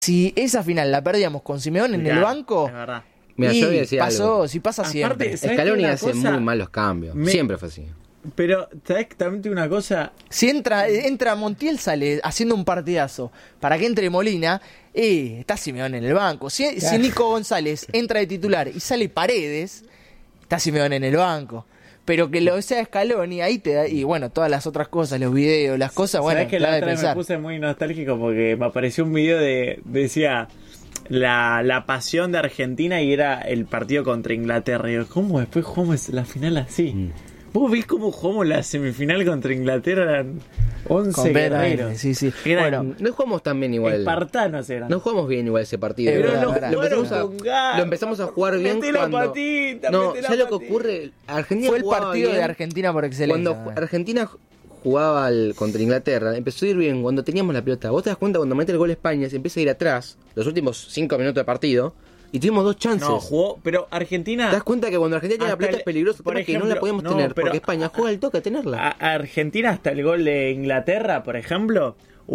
si esa final la perdíamos con Simeone en el banco, es verdad. Mira, yo voy a decir pasó, algo. si pasa Aparte, siempre. ¿sabes Scaloni qué? Una hace cosa- muy malos cambios. Siempre fue así. Pero, ¿sabes también una cosa? Si entra Montiel, sale haciendo un partidazo. Para que entre Molina, está Simeone en el banco. Si Nico González entra de titular y sale Paredes, está Simeone en el banco. Pero que lo sea Scaloni, ahí te da. Y bueno, todas las otras cosas, los videos, las cosas, bueno, ¿Sabes que da la de otra vez me pensar. puse muy nostálgico porque me apareció un video decía la pasión de Argentina y era el partido contra Inglaterra. Y yo, ¿cómo después jugamos la final así? ¿Vos ves cómo jugamos la semifinal contra Inglaterra? Eran 11 Completamente, guerreros. sí. Eran Bueno, No jugamos tan bien igual. espartanos eran. No jugamos bien igual ese partido. Pero ¿verdad? lo jugaron Lo empezamos a jugar bien Metí la cuando... patita, No, metí la ¿sabes lo que patita? ocurre? Argentina fue el jugaba partido bien. de Argentina por excelencia. Cuando Argentina jugaba contra Inglaterra, empezó a ir bien cuando teníamos la pelota. Vos te das cuenta cuando mete el gol España, se empieza a ir atrás, los últimos 5 minutos de partido, y tuvimos 2 chances. No, jugó, pero Argentina... ¿Te das cuenta que cuando Argentina tiene la Hasta pelota el- es peligroso? por Porque no ejemplo, la podíamos no, tener, pero porque España juega el toque a tenerla. A Argentina hasta el gol de Inglaterra, por ejemplo,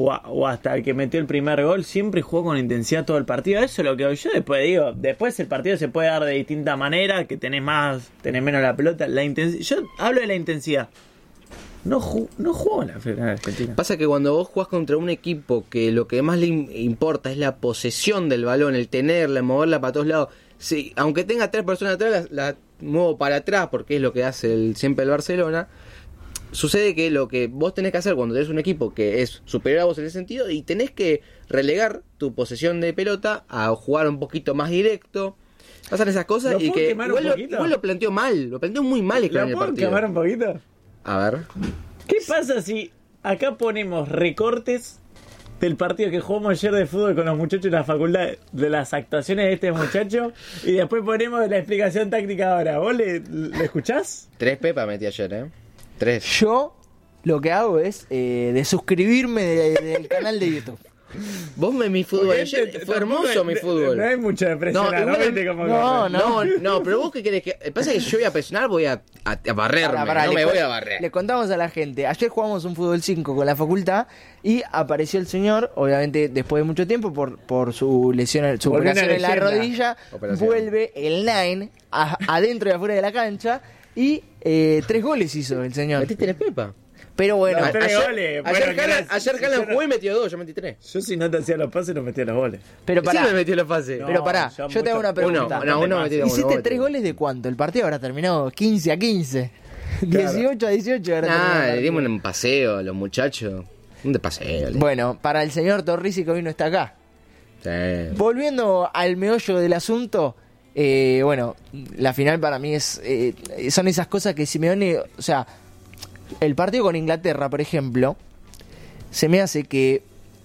o hasta el que metió el primer gol, siempre jugó con intensidad todo el partido. Eso es lo que yo después digo. Después el partido se puede dar de distinta manera, que tenés menos la pelota. Yo hablo de la intensidad. No jugó en la final Argentina. Pasa que cuando vos jugás contra un equipo que lo que más le importa es la posesión del balón, el tenerla, moverla para todos lados. Sí, aunque tenga 3 personas atrás, la muevo para atrás porque es lo que hace siempre el Barcelona. Sucede que lo que vos tenés que hacer cuando tenés un equipo que es superior a vos en ese sentido, y tenés que relegar tu posesión de pelota a jugar un poquito más directo. Pasan esas cosas ¿Lo y puedo que quemar un poquito? igual lo planteó mal, lo planteó muy mal ¿Lo en el puedo partido. quemar un poquito? A ver. ¿Qué pasa si acá ponemos recortes del partido que jugamos ayer de fútbol con los muchachos de la facultad, de las actuaciones de este muchacho, y después ponemos la explicación táctica ahora? ¿Vos le escuchás? 3 pepas metí ayer, 3. Yo lo que hago es de suscribirme del canal de YouTube. Vos mi fútbol Porque ayer, este fue tampoco hermoso es- mi fútbol. No hay mucho de presionar, No, ¿no? igual- Viste cómo no, corre. No, pero vos qué querés que... Pasa que yo voy a presionar, voy a barrerme, Pará, no me le voy cu- a barrer. Le contamos a la gente. Ayer jugamos un fútbol 5 con la facultad y apareció el señor, obviamente después de mucho tiempo, por su lesión, su Volvió operación una en la leyenda. rodilla, Operación. vuelve el Nine adentro y afuera de la cancha y 3 goles hizo el señor. ¿Metiste 3 pepas? Pero bueno, No, 3 goles. Bueno, Ayer yo Haaland no- jugó y metió 2, yo metí 3. Yo si no te hacía los pases no metía los goles. pero Sí pará. me metió la fase. No, Pero pará, ya yo te hago mucho- una pregunta. Uno metí uno, ¿Hiciste vos 3 metí goles de cuánto? El partido habrá terminado 15-15. 18-18 habrá terminado el Nah, le partido. dimos un paseo a los muchachos. Un de paseo. Bueno, para el señor Torrisi que hoy no está acá. Sí. Volviendo al meollo del asunto, bueno, la final para mí son esas cosas que Simeone, o sea, el partido con Inglaterra, por ejemplo, se me hace que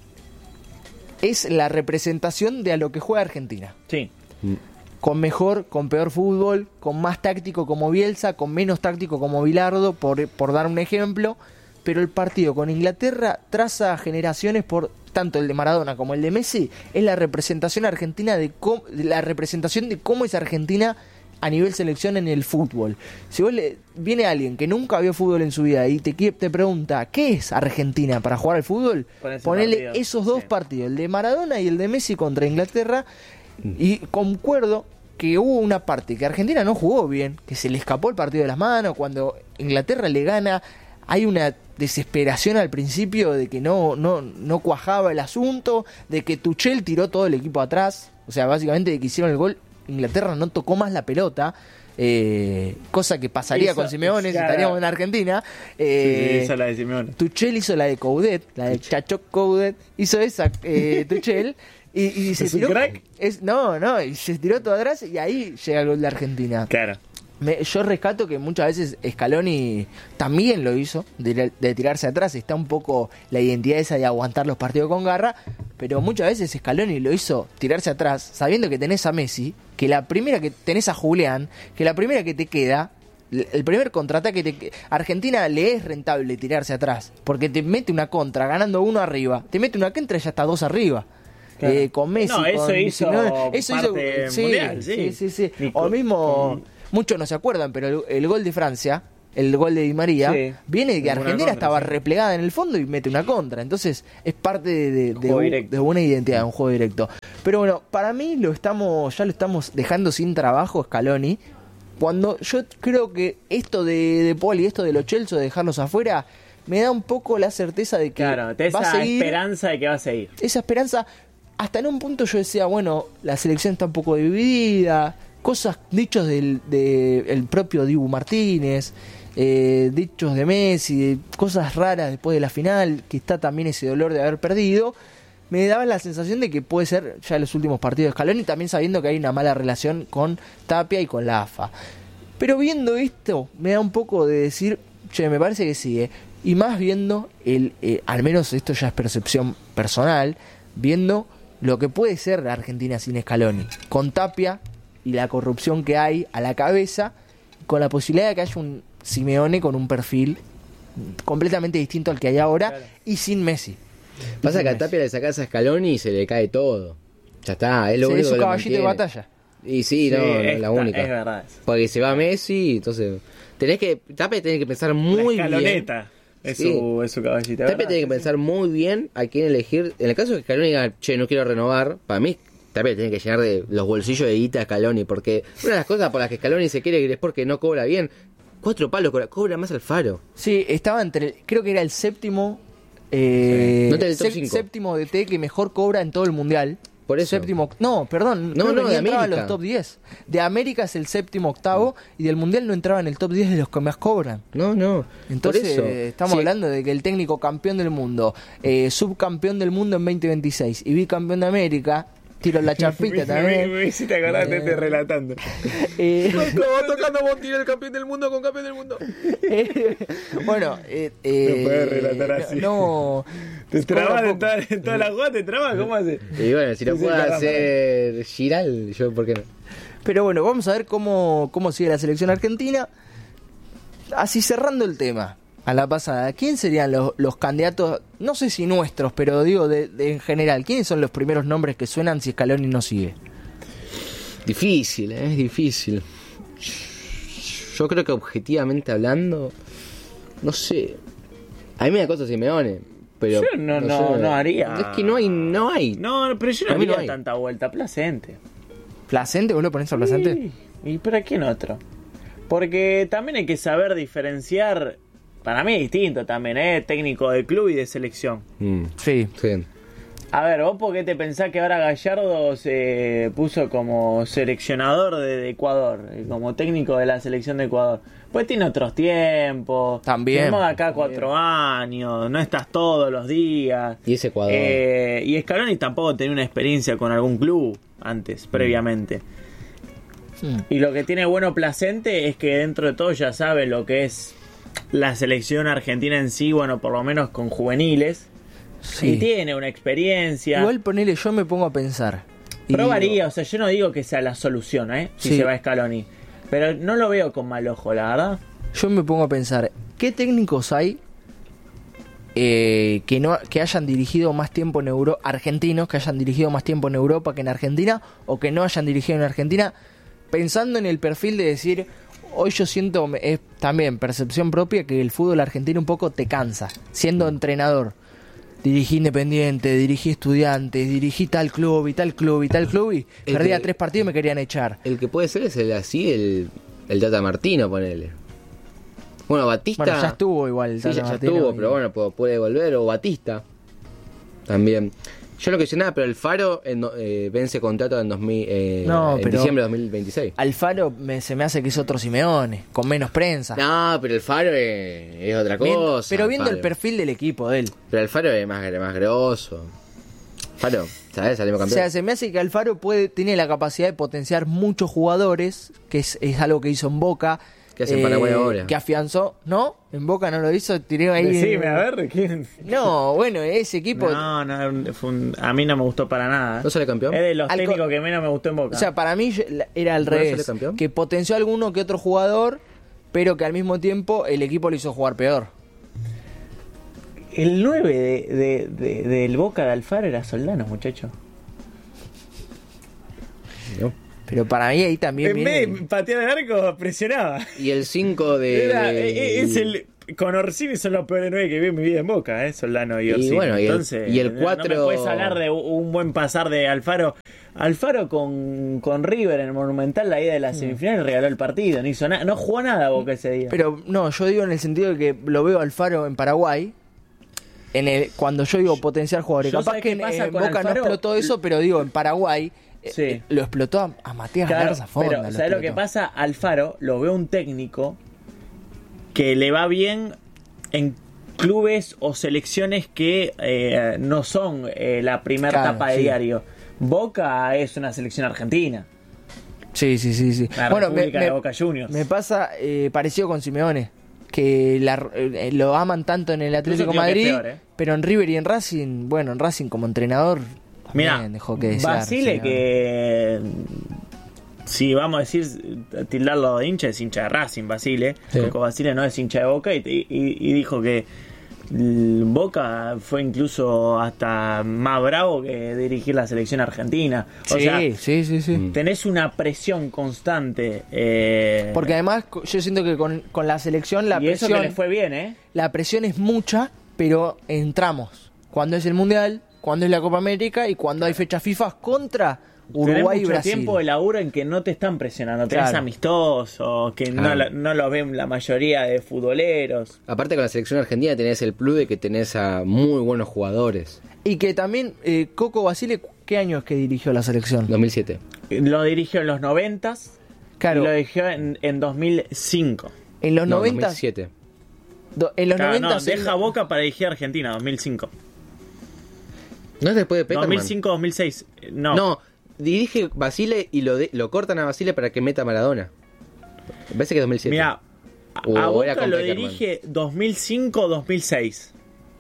es la representación de a lo que juega Argentina. Sí. Con mejor, con peor fútbol, con más táctico como Bielsa, con menos táctico como Bilardo, por dar un ejemplo. Pero el partido con Inglaterra traza generaciones por tanto el de Maradona como el de Messi, es la representación argentina la representación de cómo es Argentina a nivel selección en el fútbol. Si viene alguien que nunca vio fútbol en su vida y te pregunta ¿qué es Argentina para jugar al fútbol? Con ese Ponele partido, esos dos sí. partidos, el de Maradona y el de Messi contra Inglaterra, y concuerdo que hubo una parte que Argentina no jugó bien, que se le escapó el partido de las manos, cuando Inglaterra le gana, hay una desesperación al principio de que no cuajaba el asunto, de que Tuchel tiró todo el equipo atrás, o sea, básicamente de que hicieron el gol, Inglaterra no tocó más la pelota, cosa que pasaría con Simeone si claro. estaríamos en Argentina. Sí, esa es la de Simeone. Tuchel hizo la de Coudet, la de Chacho Coudet, hizo esa Tuchel y se ¿Es un tiró. crack? Y se tiró todo atrás y ahí llega el gol de Argentina. Claro. Yo rescato que muchas veces Scaloni también lo hizo, de tirarse atrás. Está un poco la identidad esa de aguantar los partidos con garra, pero muchas veces Scaloni lo hizo tirarse atrás, sabiendo que tenés a Messi, que la primera que tenés a Julián, que la primera que te queda, el primer contraataque, Argentina le es rentable tirarse atrás, porque te mete una contra ganando 1 arriba, te mete una contra y ya está 2 arriba. Claro. Con Messi, No, eso con hizo parte sí, mundial, sí. sí. O mismo, muchos no se acuerdan, pero el gol de Francia, el gol de Di María, Sí. viene de que Una Argentina contra, estaba sí. replegada en el fondo y mete una contra. Entonces es parte Juego directo. de una identidad, de un juego directo. Pero bueno, para mí ya lo estamos dejando sin trabajo Scaloni. Cuando yo creo que esto de Paul y esto de los Chelsea, de dejarlos afuera, me da un poco la certeza de que Claro, te da va a esa seguir. esperanza de que va a seguir. Esa esperanza, hasta en un punto yo decía, bueno, la selección está un poco dividida, cosas, dichos el propio Dibu Martínez, dichos de Messi, cosas raras después de la final, que está también ese dolor de haber perdido, me daba la sensación de que puede ser ya los últimos partidos de Scaloni, también sabiendo que hay una mala relación con Tapia y con la AFA. Pero viendo esto, me da un poco de decir, che, me parece que sigue. Y más viendo, al menos esto ya es percepción personal, viendo lo que puede ser la Argentina sin Scaloni. Con Tapia y la corrupción que hay a la cabeza, con la posibilidad de que haya un Simeone con un perfil completamente distinto al que hay ahora, Claro. y sin Messi. Pasa que a Tapia le sacás a Scaloni y se le cae todo. Ya está, es lo Se único su que lo caballito de mantiene. batalla. Y sí, no, es la única. Es verdad. Porque se va Messi, entonces Tapia tiene que pensar muy La bien. escaloneta es, Sí. es su caballita. Tapia ¿verdad? tiene que Sí, pensar muy bien a quién elegir. En el caso de que Scaloni diga, che, no quiero renovar, para mí Tapia tiene que llenar de los bolsillos de guita a Scaloni, porque una de las cosas por las que Scaloni se quiere ir es porque no cobra bien. 4 palos cobra más Alfaro. Sí, estaba creo que era el séptimo. No está en el top 5. Séptimo DT que mejor cobra en todo el mundial. Por eso. Séptimo, no, perdón, No, creo que no, ni de entraba en América. los top 10. De América es el séptimo octavo y del mundial no entraba en el top 10 de los que más cobran. No. Entonces por eso. estamos Sí. hablando de que el técnico campeón del mundo, subcampeón del mundo en 2026 y bicampeón de América, tiro la charpita también. Me hiciste acordar de este relatando. Va tocando Montiel, el campeón del mundo con campeón del mundo. Bueno, No puedes relatar así. No, Te trabas cobra en toda la jugada, te trabas, ¿cómo haces? Y bueno, si lo Sí, puede caramba. hacer Giral, yo por qué no. Pero bueno, vamos a ver cómo sigue la selección argentina. Así cerrando el tema, a la pasada, ¿quién serían los candidatos? No sé si nuestros, pero digo en general, ¿quiénes son los primeros nombres que suenan si Scaloni no sigue? Difícil, es difícil. Yo creo que objetivamente hablando, no sé. A mí me da cosa Simeone, pero Yo no haría. Es que no hay. No, pero yo no Para mí no haría hay. tanta vuelta. Placente. ¿Placente? ¿Vos lo ponés a Placente? Sí. ¿Y para quién otro? Porque también hay que saber diferenciar. Para mí es distinto también, técnico de club y de selección. Sí. Sí. A ver, ¿vos por qué te pensás que ahora Gallardo se puso como seleccionador de Ecuador? Como técnico de la selección de Ecuador. Pues tiene otros tiempos. También. Tenemos acá 4 años, no estás todos los días. Y es Ecuador. Y Scaloni tampoco tenía una experiencia con algún club antes, previamente. Y lo que tiene bueno Placente es que dentro de todo ya sabe lo que es la selección argentina en sí, bueno, por lo menos con juveniles. Sí. Y tiene una experiencia. Igual ponele, yo me pongo a pensar. y Probaría, digo, o sea, yo no digo que sea la solución, si Sí. se va Scaloni. Pero no lo veo con mal ojo, la verdad. yo me pongo a pensar, ¿qué técnicos hay que hayan dirigido más tiempo en Europa, argentinos que hayan dirigido más tiempo en Europa que en Argentina, o que no hayan dirigido en Argentina, pensando en el perfil de decir, hoy yo siento, es también percepción propia, que el fútbol argentino un poco te cansa, siendo entrenador? Dirigí Independiente, dirigí Estudiantes, dirigí tal club y tal club y tal club, y El perdía que- 3 partidos y me querían echar. El que puede ser es el Tata Martino, ponele. Bueno, Batista. Bueno, ya estuvo igual. Sí, Tata ya Martino, estuvo, y- pero bueno, puede volver. O Batista. También. Yo no quise nada, pero el Faro vence contrato en, No, en pero- diciembre de 2026. Alfaro se me hace que es otro Simeone, con menos prensa. No, pero el Faro es otra cosa. Pero viendo el Faro. perfil del equipo de él. Pero el Faro es más grosso. Faro, ¿sabes? Salimos O campeón. sea, se me hace que Alfaro tiene la capacidad de potenciar muchos jugadores, que es algo que hizo en Boca. ¿Qué hace en Paraguay ahora? Que afianzó. ¿No? En Boca no lo hizo, tiré ahí. Decime, a ver, ¿quién? No, bueno, ese equipo. No, a mí no me gustó para nada. ¿No sale campeón? Es de los Al técnicos que menos me gustó en Boca. O sea, para mí era al ¿No sale revés. campeón? Que potenció a alguno que otro jugador, pero que al mismo tiempo el equipo lo hizo jugar peor. el 9 del Boca de Alfaro era Soldano, muchacho. No. Pero para mí ahí también En vez de patear el arco, presionaba. Y el 5 de... Es el... Con Orsini son los peores 9 que vi en mi vida en Boca, Soldano y Orsini. bueno, Entonces, y el 4... no me puedes hablar de un buen pasar de Alfaro. Alfaro con River en el Monumental, la ida de la semifinal, regaló el partido. No hizo nada, no jugó nada Boca ese día. Pero no, yo digo en el sentido de que lo veo a Alfaro en Paraguay. Cuando yo digo potencial jugadores, capaz que en Boca Alfaro, no explotó eso, pero digo, en Paraguay sí, lo explotó a Matías Garza Fonda. Pero, ¿sabes lo que pasa? Alfaro lo veo un técnico que le va bien en clubes o selecciones que no son la primera etapa de diario. Boca es una selección argentina. Sí. La República de Boca Juniors. Me pasa parecido con Simeone, que lo aman tanto en el Atlético de Madrid, peor, pero en River y en Racing, bueno, en Racing como entrenador también dejó que desear. Basile, que si vamos a decir, tildarlo de hincha, es hincha de Racing, Basile. Sí. Coco Basile no es hincha de Boca y dijo que Boca fue incluso hasta más bravo que dirigir la selección argentina. O sea, sí. tenés una presión constante. Porque además yo siento que con la selección y eso que le fue bien, la presión es mucha, pero entramos. Cuando es el Mundial, cuando es la Copa América y cuando hay fechas FIFA contra Uruguay y mucho Brasil. tiempo de laburo en que no te están presionando, tenés Claro. amistosos, que no lo ven la mayoría de futboleros. Aparte con la selección argentina tenés el plus de que tenés a muy buenos jugadores. Y que también Coco Basile, ¿qué año es que dirigió la selección? 2007. Lo dirigió en los 90s Claro. y lo dirigió en 2005. En los No, 90. 2007. En los Claro, 90 no, deja Boca para dirigir a Argentina, 2005. ¿No es después de Peckerman? 2005-2006. No, dirige Basile y lo cortan a Basile para que meta a Maradona. Me parece que es 2007. Mira, O a era Boca con lo Peckerman. dirige 2005-2006.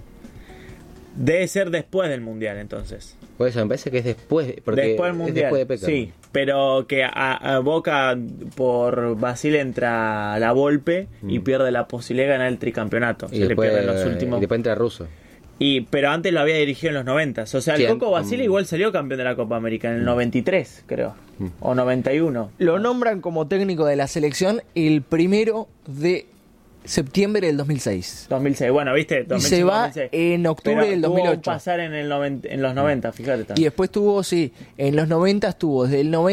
Debe ser después del Mundial, entonces. Por eso me parece que es después, porque Después del es Mundial. después de Peckerman. Sí, pero que a Boca por Basile entra la Volpe y pierde la posibilidad de ganar el tricampeonato. Y Se después, le pierde los últimos. y después entra Russo. Pero antes lo había dirigido en los 90. O sea, Sí, el Coco Basile igual salió campeón de la Copa América en el 93, creo. O 91. Lo nombran como técnico de la selección el 1 de septiembre del 2006. 2006, bueno, ¿viste? Y 2005, se va 2006. en octubre Pero del tuvo 2008. un pasar en los 90, fíjate. Y También. después tuvo, en los 90 estuvo desde el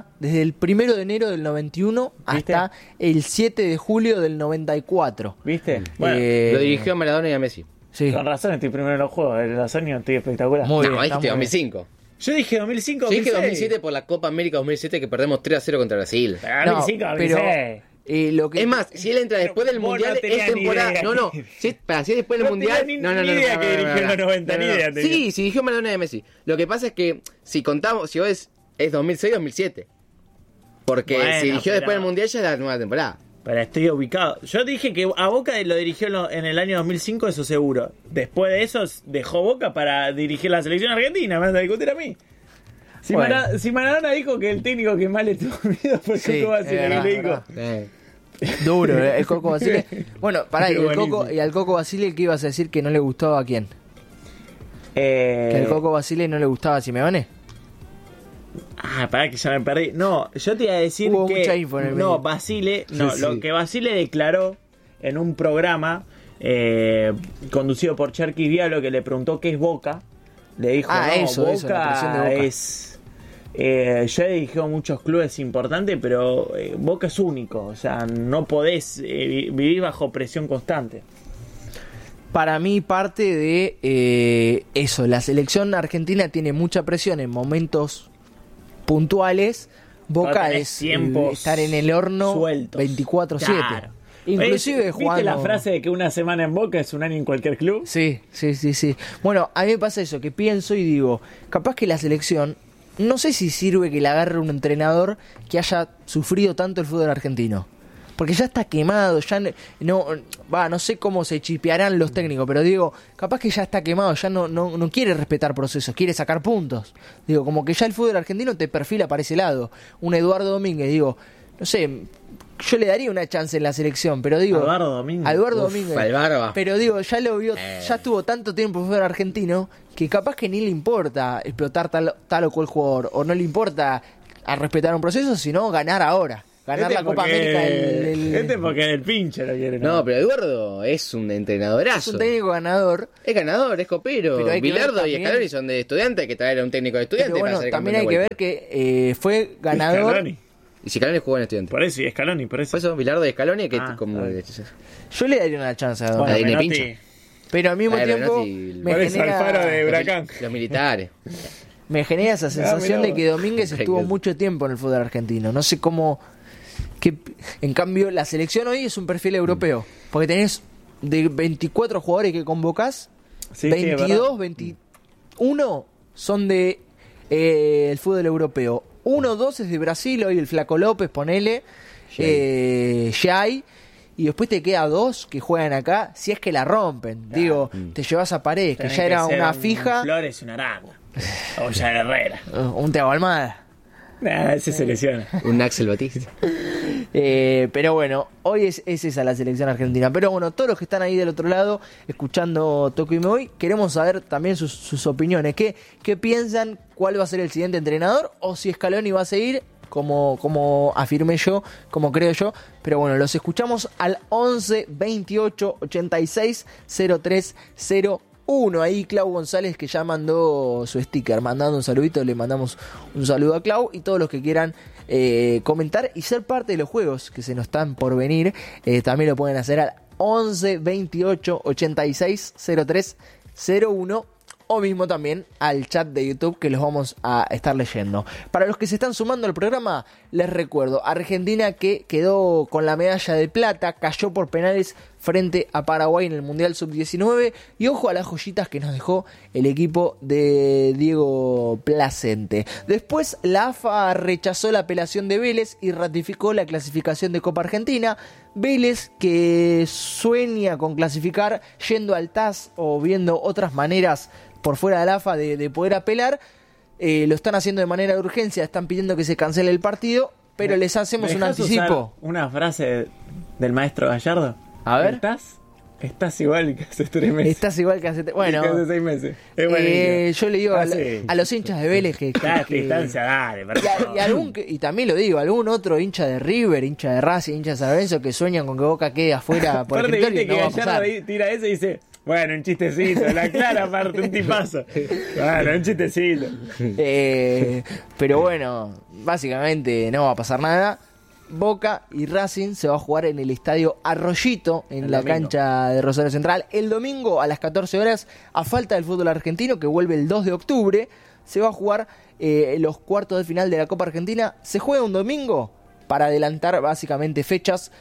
1 de enero del 91 ¿Viste? hasta el 7 de julio del 94. ¿Viste? Bueno, Lo dirigió a Maradona y a Messi. Sí. con razón estoy primero en los juegos. En los años estoy espectacular. Muy No, bien, está dijiste muy bien. 2005. Yo dije 2005, Yo dije 2006. 2007 por la Copa América 2007 que perdemos 3-0 contra Brasil. Pero No, 2005, pero 2006. lo que Es más, si él entra después del vos Mundial, no tenías es ni temporada... idea. No, si es después del No Mundial... tenía ni idea que dirigió en los 90, ni idea tenía. Sí, si dirigió Maradona y Messi. Lo que pasa es que, si contamos, si vos es 2006-2007. Porque Bueno, si dirigió pero- después del Mundial ya es la nueva temporada. Pero estoy ubicado. Yo dije que a Boca lo dirigió en el año 2005, eso seguro. Después de eso, dejó Boca para dirigir la selección argentina. Me vas a discutir a mí. Si, Bueno. si Maradona dijo que el técnico que más le tuvo miedo fue Sí, Coco Basile, es que verdad, le dijo. verdad. Duro, el Coco Basile. Bueno, pará, Qué y buenísimo. al Coco Basile, ¿qué ibas a decir que no le gustaba a quién? ¿Que al Coco Basile no le gustaba a Simeone? Pará que ya me perdí. No, yo te iba a decir Hubo que... mucha info en el no, medio. Basile... No, Sí, lo sí. que Basile declaró en un programa conducido por Cherky Diallo, que le preguntó qué es Boca, le dijo, Ah, no, eso, Boca, la presión de Boca. es... yo he dirigido muchos clubes importantes, pero Boca es único. O sea, no podés vivir bajo presión constante. Para mí parte de eso, la selección argentina tiene mucha presión en momentos puntuales. Boca tenés es tiempos estar en el horno sueltos. 24/7. Claro. Inclusive ¿Viste jugando... la frase de que una semana en Boca es un año en cualquier club? Sí. Bueno, a mí me pasa eso, que pienso y digo, capaz que la selección, no sé si sirve que la agarre un entrenador que haya sufrido tanto el fútbol argentino. Porque ya está quemado, ya no sé cómo se chipearán los técnicos, pero digo, capaz que ya está quemado, ya no quiere respetar procesos, quiere sacar puntos. Digo, como que ya el fútbol argentino te perfila para ese lado. Un Eduardo Domínguez, digo, no sé, yo le daría una chance en la selección, pero digo... Eduardo Domínguez. Domínguez. al barba. Pero digo, ya lo vio, ya estuvo tanto tiempo fuera argentino que capaz que ni le importa explotar tal o cual jugador, o no le importa a respetar un proceso, sino ganar ahora. Ganar la Copa América. Porque el pinche lo quiere. No, pero Eduardo es un entrenadorazo. Es un técnico ganador. Es ganador, es copero. Bilardo y Scaloni son de estudiante, hay que traer a un técnico de estudiante Pero bueno, para ser también hay que ver que fue ganador. Scaloni. Y si Scaloni jugó en estudiante. Por eso, y Scaloni, por eso. Por eso, Bilardo y Scaloni, que como... Yo le daría una chance a Don. Bueno, Menotti. pincha. Pero al mismo tiempo me genera Alfaro de Huracán. Los militares. Me genera esa sensación de que Domínguez estuvo mucho tiempo en el fútbol argentino. No sé cómo... en cambio, la selección hoy es un perfil europeo. Porque tenés de 24 jugadores que convocás, 22, 21 son de el fútbol europeo. 1 o 2 es de Brasil, hoy el Flaco López, ponele, Jai. Y después te queda 2 que juegan acá, si es que la rompen. Digo, te llevas a Paredes, que ya era una fija. Flores y una Aranda. O ya Herrera. Un Thiago Almada. Ese se lesiona. Un Axel Batista. Pero bueno, hoy es esa la selección argentina. Pero bueno, todos los que están ahí del otro lado, escuchando Toco y Me Voy, queremos saber también sus opiniones. ¿Qué piensan? ¿Cuál va a ser el siguiente entrenador? O si Scaloni va a seguir, como afirmé yo, como creo yo. Pero bueno, los escuchamos al 11 28 86 03 01. Ahí Clau González, que ya mandó su sticker, mandando un saludito, le mandamos un saludo a Clau. Y todos los que quieran comentar y ser parte de los juegos que se nos están por venir, también lo pueden hacer al 11 28 86 03 01. O mismo también al chat de YouTube, que los vamos a estar leyendo. Para los que se están sumando al programa, les recuerdo, Argentina que quedó con la medalla de plata, cayó por penales frente a Paraguay en el Mundial Sub-19. Y ojo a las joyitas que nos dejó el equipo de Diego Placente. Después la AFA rechazó la apelación de Vélez y ratificó la clasificación de Copa Argentina. Vélez, que sueña con clasificar yendo al TAS o viendo otras maneras por fuera de la AFA de poder apelar, lo están haciendo de manera de urgencia, están pidiendo que se cancele el partido, pero les hacemos un anticipo. Una frase del maestro Gallardo. A ver. Estás igual que hace 3 meses. Estás igual que hace 6 meses. Yo le digo a los hinchas de Vélez que distancia, dale, y también lo digo, algún otro hincha de River, hincha de Racing, hincha de San Lorenzo que sueñan con que Boca quede afuera por el territorio, no va a pasar. Tira eso y dice, bueno, un chistecito, la clara aparte, un tipazo. Bueno, un chistecito. Pero bueno, básicamente no va a pasar nada. Boca y Racing se va a jugar en el estadio Arroyito, en la cancha de Rosario Central, el domingo a las 14 horas, a falta del fútbol argentino que vuelve el 2 de octubre. Se va a jugar los cuartos de final de la Copa Argentina. Se juega un domingo para adelantar básicamente fechas,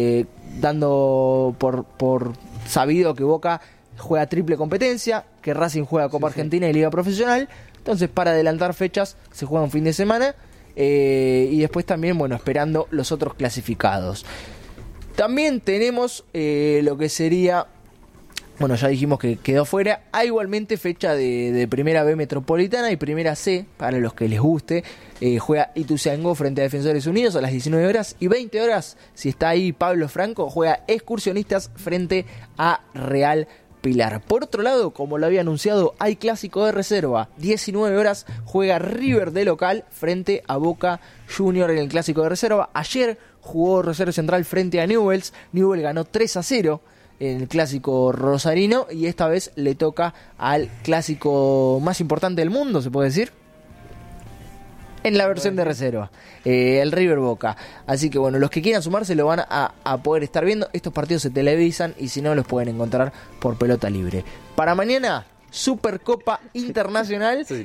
dando por sabido que Boca juega triple competencia, que Racing juega Copa Argentina y Liga Profesional. Entonces, para adelantar fechas, se juega un fin de semana. Y después también, bueno, esperando los otros clasificados. También tenemos lo que sería, bueno, ya dijimos que quedó fuera. Hay igualmente fecha de Primera B Metropolitana y Primera C, para los que les guste. Juega Ituzaingó frente a Defensores Unidos a las 19 horas. Y 20 horas, si está ahí Pablo Franco, juega Excursionistas frente a Real Pilar. Por otro lado, como lo había anunciado, hay clásico de reserva. 19 horas juega River de local frente a Boca Junior en el clásico de reserva. Ayer jugó Rosario Central frente a Newell's. Newell's ganó 3-0 en el clásico rosarino y esta vez le toca al clásico más importante del mundo, se puede decir, en la versión de reserva, el River Boca. Así que bueno, los que quieran sumarse lo van a poder estar viendo. Estos partidos se televisan y si no los pueden encontrar por Pelota Libre. Para mañana, Supercopa Internacional. Sí,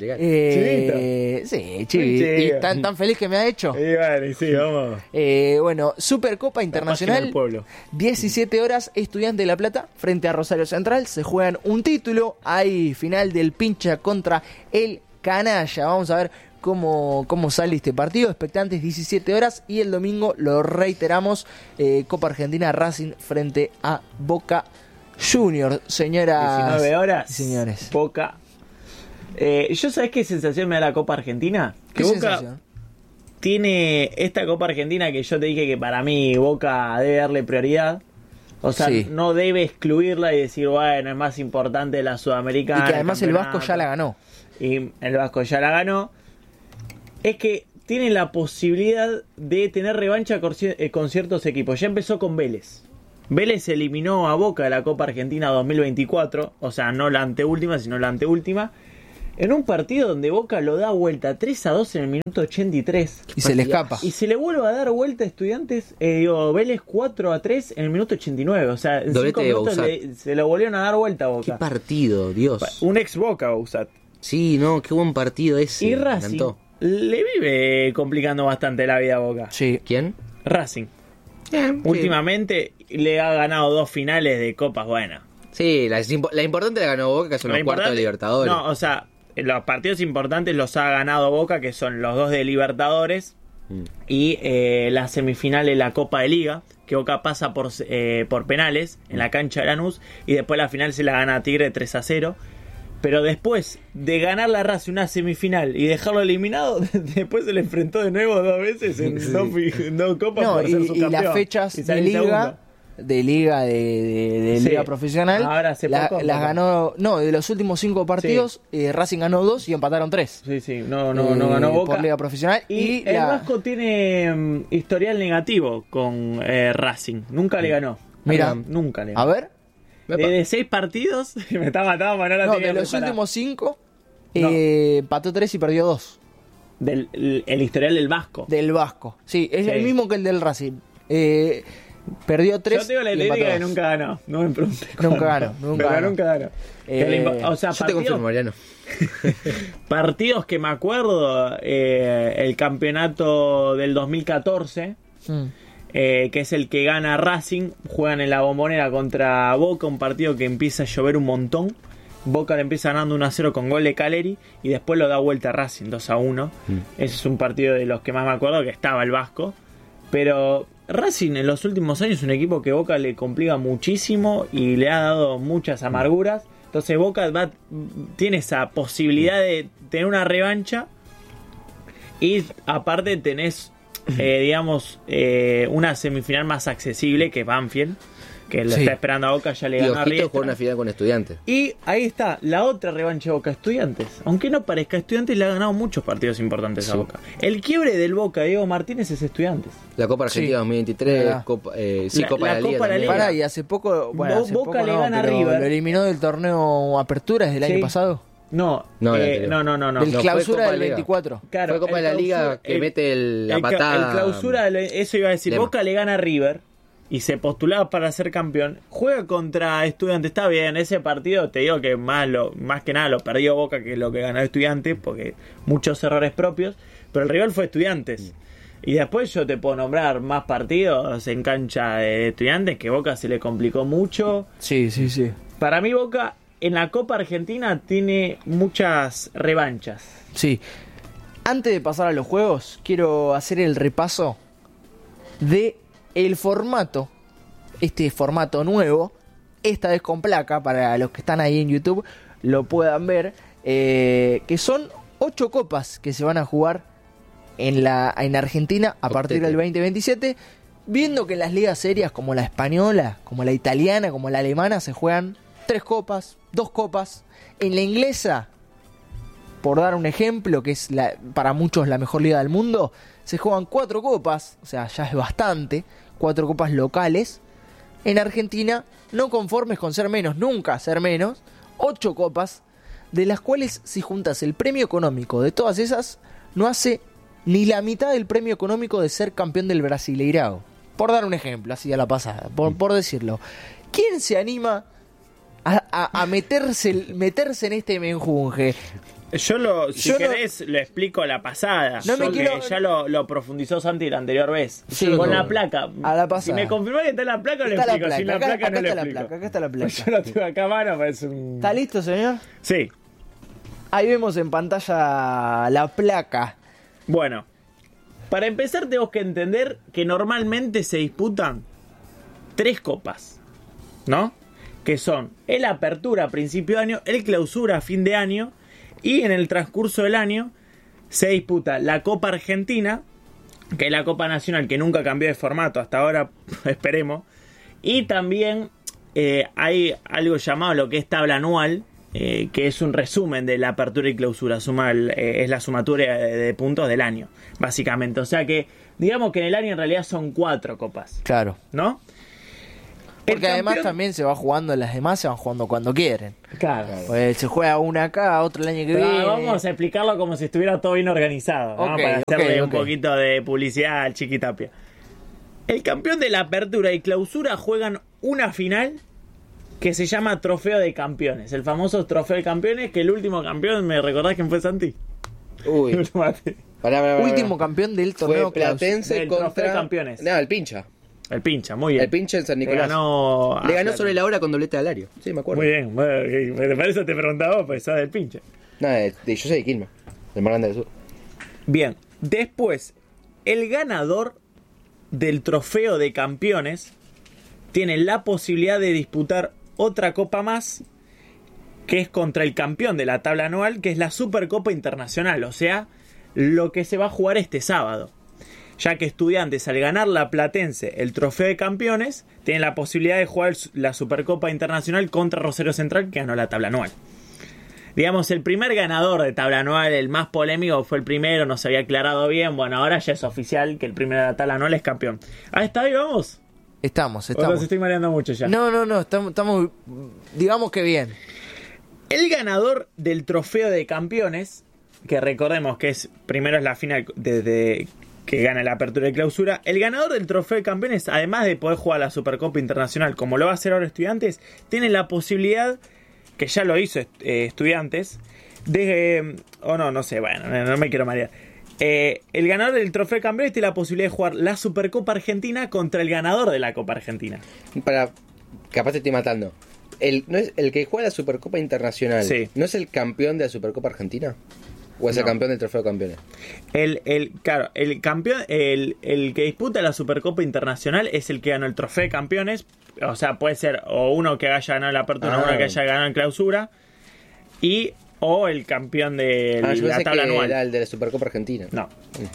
Chivito. Tan feliz que me ha hecho. Sí, vamos. Bueno, Supercopa Internacional, 17 horas, Estudiantes de La Plata frente a Rosario Central. Se juegan un título. Hay final del Pincha contra el Canalla. Vamos a ver cómo sale este partido. Expectantes 17 horas y el domingo lo reiteramos, Copa Argentina Racing frente a Boca Junior. Señoras 19 horas, señores. Boca. ¿Yo sabés qué sensación me da la Copa Argentina? ¿Qué Boca sensación? Tiene esta Copa Argentina que yo te dije que para mí Boca debe darle prioridad. O sea, no debe excluirla y decir, bueno, es más importante la Sudamericana. Y que además el Vasco ya la ganó. Y el Vasco ya la ganó. Es que tiene la posibilidad de tener revancha con ciertos equipos. Ya empezó con Vélez. Vélez eliminó a Boca de la Copa Argentina 2024, o sea, no la anteúltima, sino la anteúltima, en un partido donde Boca lo da vuelta 3-2 en el minuto 83. Y se le escapa. Y se le vuelve a dar vuelta a Estudiantes, Vélez 4-3 en el minuto 89. O sea, en 5 minutos se lo volvieron a dar vuelta a Boca. Qué partido, Dios. Un ex Boca, Bausat. Sí, no, qué buen partido ese. Y Racing le vive complicando bastante la vida a Boca. Sí. ¿Quién? Racing. Últimamente le ha ganado 2 finales de copas buenas. Sí, la importante la ganó Boca, que son los cuartos de Libertadores. No, o sea, los partidos importantes los ha ganado Boca, que son los 2 de Libertadores y la semifinal de la Copa de Liga, que Boca pasa por penales en la cancha de Lanús, y después la final se la gana a Tigre 3-0. Pero después de ganar la Racing una semifinal y dejarlo eliminado, después se le enfrentó de nuevo 2 veces en 2 copas por ser subcampeón. Y las fechas de Liga, de Sí. Liga Profesional, Ahora hace poco, las ganó. No, de los últimos 5 partidos, Racing ganó 2 y empataron 3. Sí, no ganó Boca. Por Liga Profesional. Y el Vasco tiene historial negativo con Racing. Nunca le ganó. Mira, nunca le ganó. A ver. De 6 partidos, me está matando, Manuel. No, de los últimos 5, empató 3 y perdió 2. El historial del Vasco. Del Vasco. Sí, es el mismo que el del Racing. Perdió 3. Yo tengo la idea que nunca ganó. No me preguntes. Nunca ganó. O sea, yo te confirmo, Mariano. Partidos que me acuerdo, el campeonato del 2014, que es el que gana Racing, juegan en la Bombonera contra Boca, un partido que empieza a llover un montón. Boca le empieza ganando 1-0 con gol de Caleri y después lo da vuelta a Racing 2-1. Ese es un partido de los que más me acuerdo, que estaba el Vasco. Pero Racing en los últimos años es un equipo que Boca le complica muchísimo y le ha dado muchas amarguras. Entonces Boca tiene esa posibilidad de tener una revancha y aparte tenés, digamos, una semifinal más accesible que Banfield, que lo está esperando a Boca, ya le ganó a Riestra. Juega una final con Estudiantes. Y ahí está, la otra revancha de Boca, Estudiantes. Aunque no parezca, Estudiantes le ha ganado muchos partidos importantes a Boca. El quiebre del Boca de Diego Martínez es Estudiantes. La Copa Argentina 2023, Copa de la Liga. Pará, y hace poco, Boca le gana a River. Lo eliminó del torneo Aperturas del año pasado. No. Del clausura del 24. Claro, fue Copa de la Liga que mete la patada. El clausura, eso iba a decir. Boca le gana a River y se postulaba para ser campeón. Juega contra Estudiantes, está bien. Ese partido, te digo que más que nada lo perdió Boca que lo que ganó Estudiantes, porque muchos errores propios. Pero el rival fue Estudiantes. Y después yo te puedo nombrar más partidos en cancha de Estudiantes que Boca se le complicó mucho. Sí. Para mí Boca en la Copa Argentina tiene muchas revanchas. Sí. Antes de pasar a los juegos, quiero hacer el repaso de el formato. Este formato nuevo, esta vez con placa, para los que están ahí en YouTube lo puedan ver, que son 8 copas que se van a jugar en Argentina a partir del 2027, viendo que en las ligas serias como la española, como la italiana, como la alemana se juegan 3 copas, 2 copas. En la inglesa, por dar un ejemplo, que es para muchos la mejor liga del mundo, se juegan 4 copas, o sea, ya es bastante, 4 copas locales. En Argentina, no conformes con ser menos, nunca ser menos, 8 copas, de las cuales si juntas el premio económico de todas esas, no hace ni la mitad del premio económico de ser campeón del Brasileirao. Por dar un ejemplo, así a la pasada, por decirlo. ¿Quién se anima a meterse en este menjunje? Si querés, lo explico a la pasada. Ya lo profundizó Santi la anterior vez. Sí, con la placa. A la pasada. Si me confirmás que está en la placa, lo explico. Sin la placa no lo explico. Acá está la placa. Yo lo tengo acá a mano. ¿Está listo, señor? Sí. Ahí vemos en pantalla la placa. Bueno, para empezar tenemos que entender que normalmente se disputan 3 copas, ¿no? Que son el apertura a principio de año, el clausura a fin de año, y en el transcurso del año se disputa la Copa Argentina, que es la Copa Nacional, que nunca cambió de formato hasta ahora, esperemos. Y también hay algo llamado lo que es tabla anual, que es un resumen de la apertura y clausura, es la sumatoria de puntos del año, básicamente. O sea que, digamos que en el año en realidad son 4 copas. Claro. ¿No? Porque además también se va jugando, las demás se van jugando cuando quieren. Claro. Pues se juega una acá, otra el año que viene. Vamos a explicarlo como si estuviera todo bien organizado, ¿no? Para hacerle un poquito de publicidad al Chiquitapia. El campeón de la apertura y clausura juegan una final que se llama Trofeo de Campeones. El famoso Trofeo de Campeones, que el último campeón, ¿me recordás quién fue, Santi? Uy. Último campeón del torneo Platense contra Trofeo de Campeones. No, el Pincha. El Pincha, muy bien. El Pincha en San Nicolás. Le ganó sobre la hora con doblete de Alario. Sí, me acuerdo. Muy bien. Bueno, para eso te preguntaba, pues sabes del Pincha. No, yo soy de Quilmes, del más grande del sur. Bien, después, el ganador del Trofeo de Campeones tiene la posibilidad de disputar otra copa más, que es contra el campeón de la tabla anual, que es la Supercopa Internacional, o sea, lo que se va a jugar este sábado. Ya que Estudiantes, al ganar la Platense el Trofeo de Campeones, tiene la posibilidad de jugar la Supercopa Internacional contra Rosario Central, que ganó la tabla anual. Digamos, el primer ganador de tabla anual, el más polémico, fue el primero, no se había aclarado bien. Bueno, ahora ya es oficial que el primero de la tabla anual es campeón. ¿Está ahí, vamos? Estamos. O nos estoy mareando mucho ya. No, estamos, digamos que bien. El ganador del Trofeo de Campeones, que recordemos que primero es la final desde que gana la apertura y clausura. El ganador del Trofeo de Campeones, además de poder jugar la Supercopa Internacional, como lo va a hacer ahora Estudiantes, tiene la posibilidad, que ya lo hizo Estudiantes, de... no sé, bueno, no me quiero marear. El ganador del Trofeo de Campeones tiene la posibilidad de jugar la Supercopa Argentina contra el ganador de la Copa Argentina. Capaz te estoy matando. ¿No es el que juega la Supercopa Internacional? Sí. ¿No es el campeón de la Supercopa Argentina? ¿O es el campeón del Trofeo de Campeones? Claro, el campeón, el que disputa la Supercopa Internacional es el que ganó el Trofeo de Campeones. O sea, puede ser o uno que haya ganado la apertura, o uno que haya ganado en clausura, o el campeón de la tabla anual. Era el de la Supercopa Argentina. No.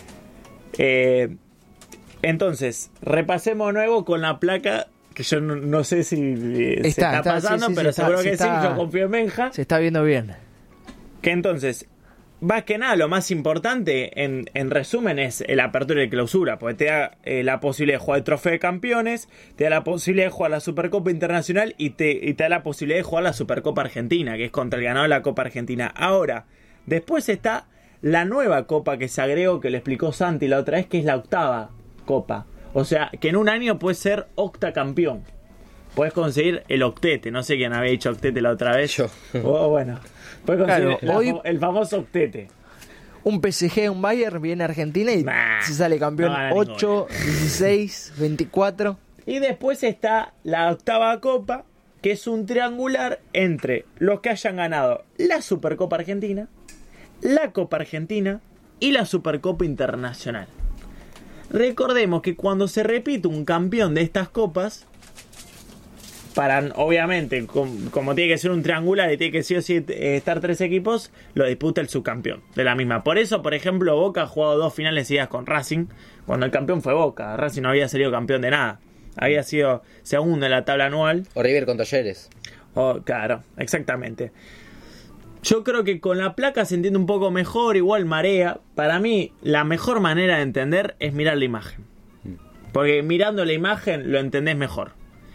Entonces, repasemos de nuevo con la placa, que yo no sé si se está pasando, sí, pero seguro que sí, yo confío en Benja. Se está viendo bien. Que entonces, más que nada, lo más importante, en resumen, es el apertura y clausura, porque te da la posibilidad de jugar el Trofeo de Campeones, te da la posibilidad de jugar la Supercopa Internacional y te da la posibilidad de jugar la Supercopa Argentina, que es contra el ganador de la Copa Argentina. Ahora, después está la nueva copa que se agregó, que le explicó Santi la otra vez, que es la octava copa. O sea, que en un año puedes ser octacampeón. Puedes conseguir el octete. No sé quién había dicho octete la otra vez. Yo. Bueno. Puedes conseguir hoy el famoso octete. Un PSG, un Bayern, viene a Argentina y se sale campeón 8, 16, 24. Y después está la octava copa, que es un triangular entre los que hayan ganado la Supercopa Argentina, la Copa Argentina y la Supercopa Internacional. Recordemos que cuando se repite un campeón de estas copas, obviamente, como tiene que ser un triangular y tiene que sí o sí estar 3 equipos, lo disputa el subcampeón de la misma. Por eso, por ejemplo, Boca ha jugado 2 finales seguidas con Racing, cuando el campeón fue Boca. Racing no había salido campeón de nada, había sido segundo en la tabla anual. O River con Talleres. Claro, exactamente. Yo creo que con la placa se entiende un poco mejor, igual marea. Para mí, la mejor manera de entender es mirar la imagen, porque mirando la imagen lo entendés mejor.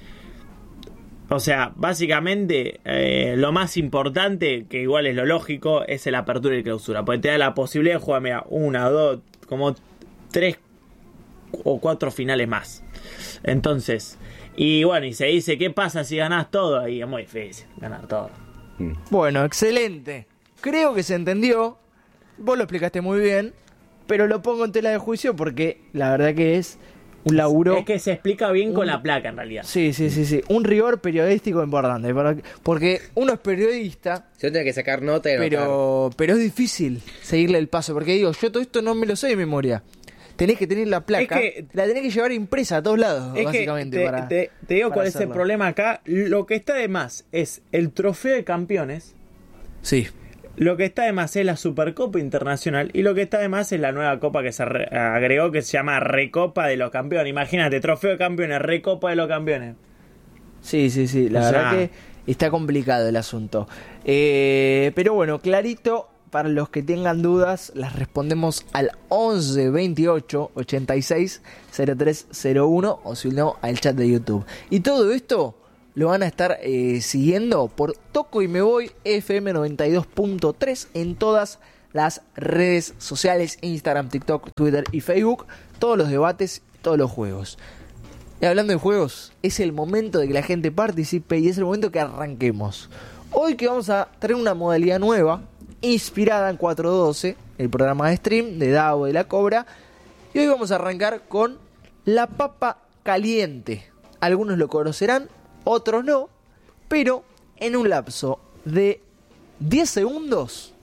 O sea, básicamente lo más importante, que igual es lo lógico, es el apertura y clausura, porque te da la posibilidad de jugar, mira, 1, 2, como 3 o 4 finales más. Entonces, y bueno, y se dice, ¿qué pasa si ganás todo? Y es muy difícil ganar todo. Bueno, excelente. Creo que se entendió. Vos lo explicaste muy bien, pero lo pongo en tela de juicio porque la verdad que es un laburo. Es que se explica bien con la placa, en realidad. Sí. Un rigor periodístico importante. Porque uno es periodista. Se tiene que sacar nota y pero es difícil seguirle el paso. Porque digo, yo todo esto no me lo sé de memoria. Tenés que tener la placa. La tenés que llevar impresa a todos lados, básicamente. Te digo cuál es el problema acá. Lo que está de más es el Trofeo de Campeones. Sí. Lo que está de más es la Supercopa Internacional. Y lo que está de más es la nueva copa que se agregó, que se llama Recopa de los Campeones. Imagínate, Trofeo de Campeones, Recopa de los Campeones. Sí. La verdad que está complicado el asunto. Pero bueno, clarito, para los que tengan dudas, las respondemos al 11 28 86 0301 o si no, al chat de YouTube. Y todo esto lo van a estar siguiendo por Toco y Me Voy FM 92.3 en todas las redes sociales, Instagram, TikTok, Twitter y Facebook. Todos los debates, todos los juegos. Y hablando de juegos, es el momento de que la gente participe y es el momento que arranquemos. Hoy que vamos a tener una modalidad nueva, inspirada en 412, el programa de stream de Davo de la Cobra. Y hoy vamos a arrancar con la papa caliente. Algunos lo conocerán, otros no, pero en un lapso de 10 segundos,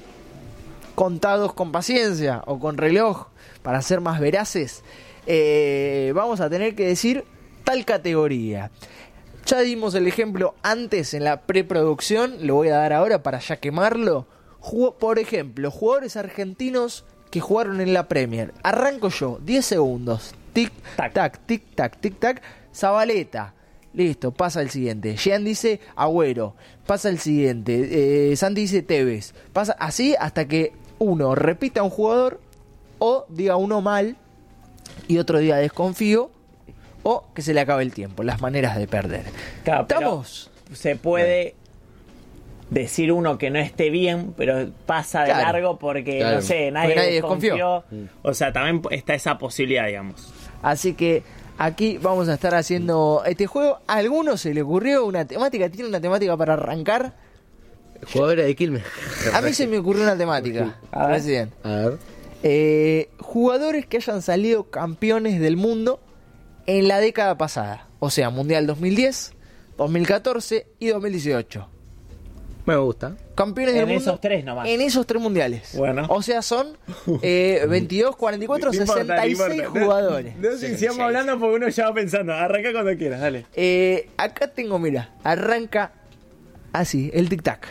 contados con paciencia o con reloj, para ser más veraces, vamos a tener que decir tal categoría. Ya dimos el ejemplo antes en la preproducción, lo voy a dar ahora para ya quemarlo. Por ejemplo, jugadores argentinos que jugaron en la Premier. Arranco yo, 10 segundos. Tic, tac, tic, tac, tic, tac. Zabaleta. Listo, pasa el siguiente. Jean dice Agüero. Pasa el siguiente. Santi dice Tevez. Pasa así hasta que uno repita a un jugador o diga uno mal y otro diga desconfío o que se le acabe el tiempo. Las maneras de perder. Claro, ¿Estamos? Se puede decir uno que no esté bien, pero pasa de Claro. largo porque, Claro. no sé, nadie desconfió. desconfió. O sea, también está esa posibilidad, digamos. Así que aquí vamos a estar haciendo este juego. ¿A alguno se le ocurrió una temática? ¿Tiene una temática para arrancar? Jugadores de Quilmes. A mí se me ocurrió una temática. A ver. Recién. A ver. Jugadores que hayan salido campeones del mundo en la década pasada. O sea, Mundial 2010, 2014 y 2018. Me gusta. Campeones En del mundo esos tres nomás. en esos tres mundiales. Bueno. O sea, son 22, 44, 66 jugadores. No sé, sigamos hablando porque uno ya va pensando. Arranca cuando quieras, dale. Acá tengo, mira, arranca así, el tic-tac.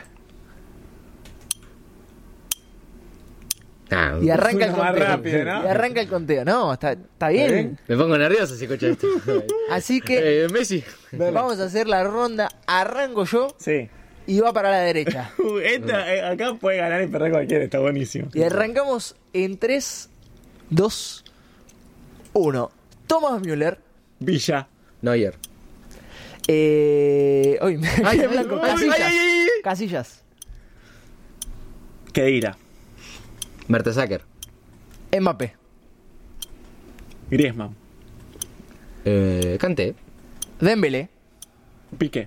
Ah, Y arranca el Uno más conteo. rápido, ¿no? Y arranca el conteo. No, está bien. me pongo nervioso si escucho esto. Así que Messi. vamos a hacer la ronda. Arranco yo Sí. y va para la derecha. Acá puede ganar y perder cualquiera, está buenísimo. Y arrancamos en 3, 2, 1. Thomas Müller. Villa. Neuer. Uy, me Ay, quedé ay, blanco. ay, Casillas. ay, ay, ay. Casillas. Kedira. Mertesacker. Mbappé. Griezmann. Kanté. Dembélé. Piqué.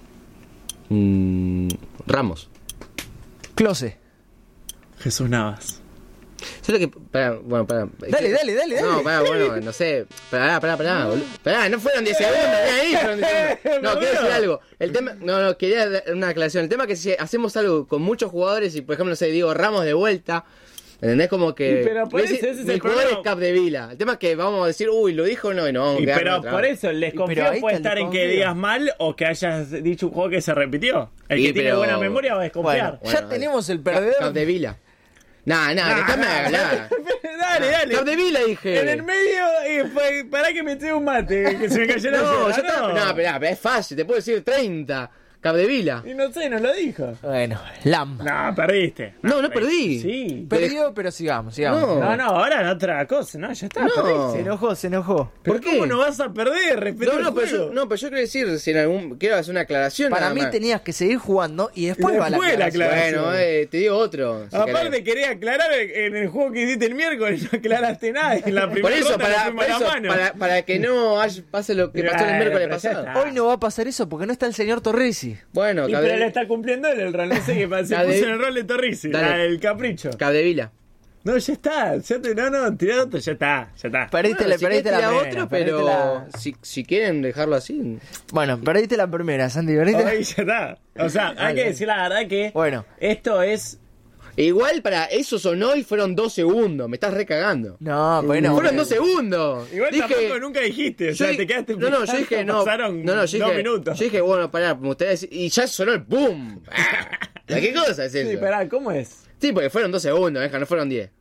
Ramos. Klose. Jesús Navas. Solo que. Pará. Dale. No, bueno, no sé. Pará, boludo. Pará, no fueron 10 segundos, ahí fueron 10 segundos. No, quiero decir algo. El tema, no, quería dar una aclaración. El tema es que si hacemos algo con muchos jugadores y, por ejemplo, no sé, digo Ramos de vuelta, ¿entendés? Como que. Y pero por eso, ese es mi el jugador problema. es Capdevila. El tema es que vamos a decir, uy, lo dijo o no, y no vamos a quedar Pero otra por vez. eso el desconfío Pero ahí puede está el estar en que desconfío. digas mal o que hayas dicho un juego que se repitió. El Sí, que tiene pero- buena memoria va a desconfiar. Ya tenemos el perdedor. Capdevila. Nah, déjame hablar. Dale. Capdevila dije. En el medio, pará que me eche un mate, que se me cayó la No, cera, ya está. No, pero es fácil, te puedo decir 30. Capdevila. Y no sé, no lo dijo. Bueno, Lam. No, perdiste. No perdí. Sí. Perdió, pero sigamos. No. No, ahora en otra cosa, no, ya está, No. perdiste. Se enojó. ¿Pero ¿Por qué? ¿Cómo no vas a perder? Respeta el No, pero juego. yo quiero decir, si en algún. Quiero hacer una aclaración. Para nada mí más. tenías que seguir jugando y después Y va la después la aclaración. aclaración. Bueno, te digo otro. si Aparte querés. quería aclarar en el juego que hiciste el miércoles, no aclaraste nada. En la Por primera eso, ronda nos fuimos a la mano. para que no pase lo que pasó el miércoles pero ya pasado. está. Hoy no va a pasar eso porque no está el señor Torresi. Bueno, Y pero le está cumpliendo él el rol, no sé qué pasa, se Dale. puso en el rol de Torrisi, Dale. el capricho. Capdevila. No, ya está, tirá otro, ya está. Perdiste, Bueno, si perdiste querés la tirar primera. otro, perdiste pero la- si quieren dejarlo así. Bueno, perdiste la primera, Santi. Perdiste la- Ahí ya está. O sea, hay que decir la verdad que Bueno. esto es... Igual para eso sonó y fueron 2 segundos. Me estás recagando. No, bueno. Fueron bueno. 2 segundos. Igual tampoco nunca dijiste, o sea, te quedaste No, yo dije no. pasaron yo 2 dije, minutos. Yo dije, bueno, pará, me gustaría decir. Y ya sonó el boom. ¿Qué cosa es eso? Sí, esperá, ¿cómo es? Sí, porque fueron 2 segundos, no fueron 10.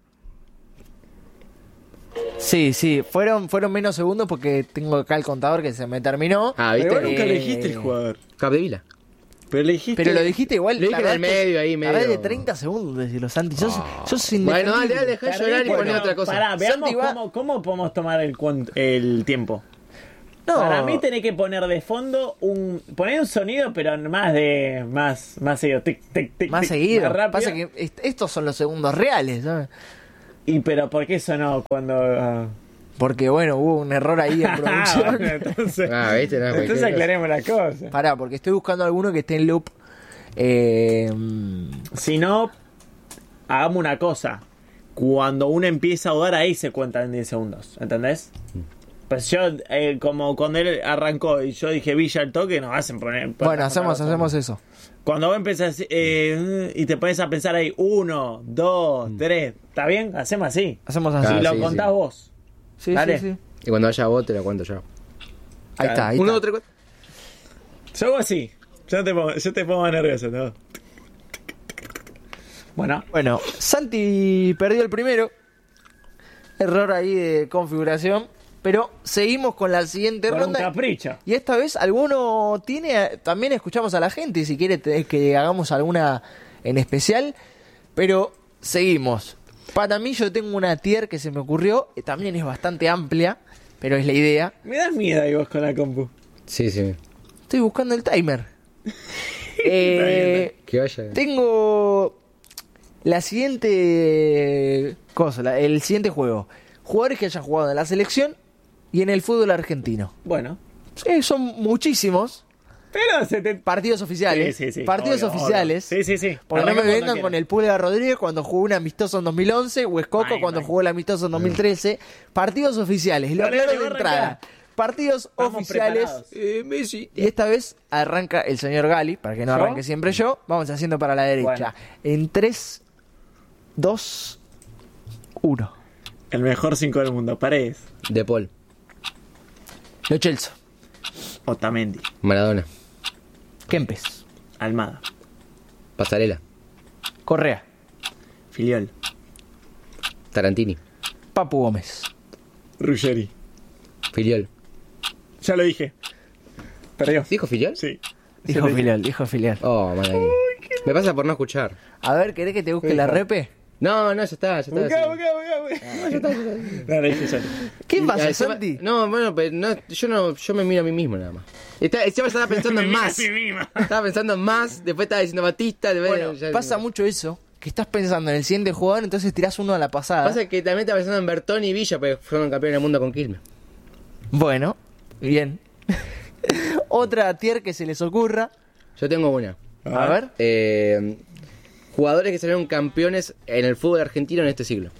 Sí, fueron menos segundos porque tengo acá el contador que se me terminó. Ah, Pero ¿viste? vos nunca Eh, elegiste el jugador. Capdevila. Pero le dijiste. Pero lo dijiste igual. Lo dije en el medio ahí, medio. Tardé de 30 segundos decirlo, Santi. Sos Bueno, dale, indefendible. dejá de llorar y poné otra cosa. Pará, veamos Santi va- cómo podemos tomar el tiempo. No, Para mí tenés que poner de fondo poner un sonido, pero más seguido. Tic, tic, tic, más tic, seguido. más rápido. Pasa que estos son los segundos reales, ¿sabes? Y pero ¿por qué sonó cuando Porque bueno, hubo un error ahí en producción. bueno, entonces, ¿Viste? No, entonces cualquier aclaremos la cosa. Pará, porque estoy buscando alguno que esté en loop. Si no, hagamos una cosa. Cuando uno empieza a dudar, ahí se cuentan 10 segundos. ¿Entendés? Pues yo, como cuando él arrancó y yo dije Villa al toque, nos hacen poner. Bueno, hacemos eso. Cuando vos empezás y te pones a pensar ahí, 1, 2, 3, ¿está bien? Hacemos así. Hacemos así. Y lo sí, contás sí. vos. Sí, Dale. sí, sí. Y cuando haya vos, te lo cuento yo. Ahí está, ahí 1, 2, está. 3, 4. Yo hago así. Yo te pongo nervioso, ¿no? Bueno, Bueno, Santi perdió el primero. Error ahí de configuración. Pero seguimos con la siguiente por un ronda. capricho. Y esta vez alguno tiene, también escuchamos a la gente, si quiere que hagamos alguna en especial, pero seguimos. Para mí yo tengo una tier que se me ocurrió, también es bastante amplia, pero es la idea. Me das miedo ahí vos con la compu. Sí, sí. Estoy buscando el timer. bien. Que vaya. Tengo la siguiente cosa, el siguiente juego. Jugadores que hayan jugado en la selección y en el fútbol argentino. Bueno. Sí, son muchísimos. Pero se te... Partidos oficiales. Sí. Partidos Obvio, oficiales. obvio. Sí. Porque no me Arranca vengan cuando con quieras. el Pulgar Rodríguez cuando jugó un amistoso en 2011 o Escoco Ay, cuando ay. jugó el amistoso en 2013. Partidos oficiales. Lo Dale, aclaro dale, de vos entrada. arrancá. Partidos Vamos oficiales. preparados. Messi. Y esta vez arranca el señor Gali, para que no ¿Yo? arranque siempre yo. Vamos haciendo para la derecha. En 3, 2, 1. El mejor 5 del mundo. Paredes. De Paul. Lo Chelsea. Otamendi. Maradona. Kempes. Almada. Pasarela. Correa. Filiol. Tarantini. Papu Gómez. Ruggeri. Filiol. Ya lo dije. Perdió. ¿Dijo Filiol? Sí. Dijo filial, dijo filial. Oh, mala mía. Me pasa por no escuchar. A ver, ¿querés que te busque la repe? No, ya está. Buscá. Dale, dije ya. ¿Qué pasa, encima- Santi? No, bueno, pero yo me miro a mí mismo nada más. Encima estaba pensando en más. Estaba pensando en más, después estaba diciendo Batista. Bueno, pasa mucho eso, que estás pensando en el siguiente jugador, entonces tirás uno a la pasada. Pasa que también estaba pensando en Bertoni y Villa, porque fueron campeones del mundo con Quilmes. Bueno, bien. Otra tier que se les ocurra. Yo tengo una. A ver. Jugadores que salieron campeones en el fútbol argentino en este siglo.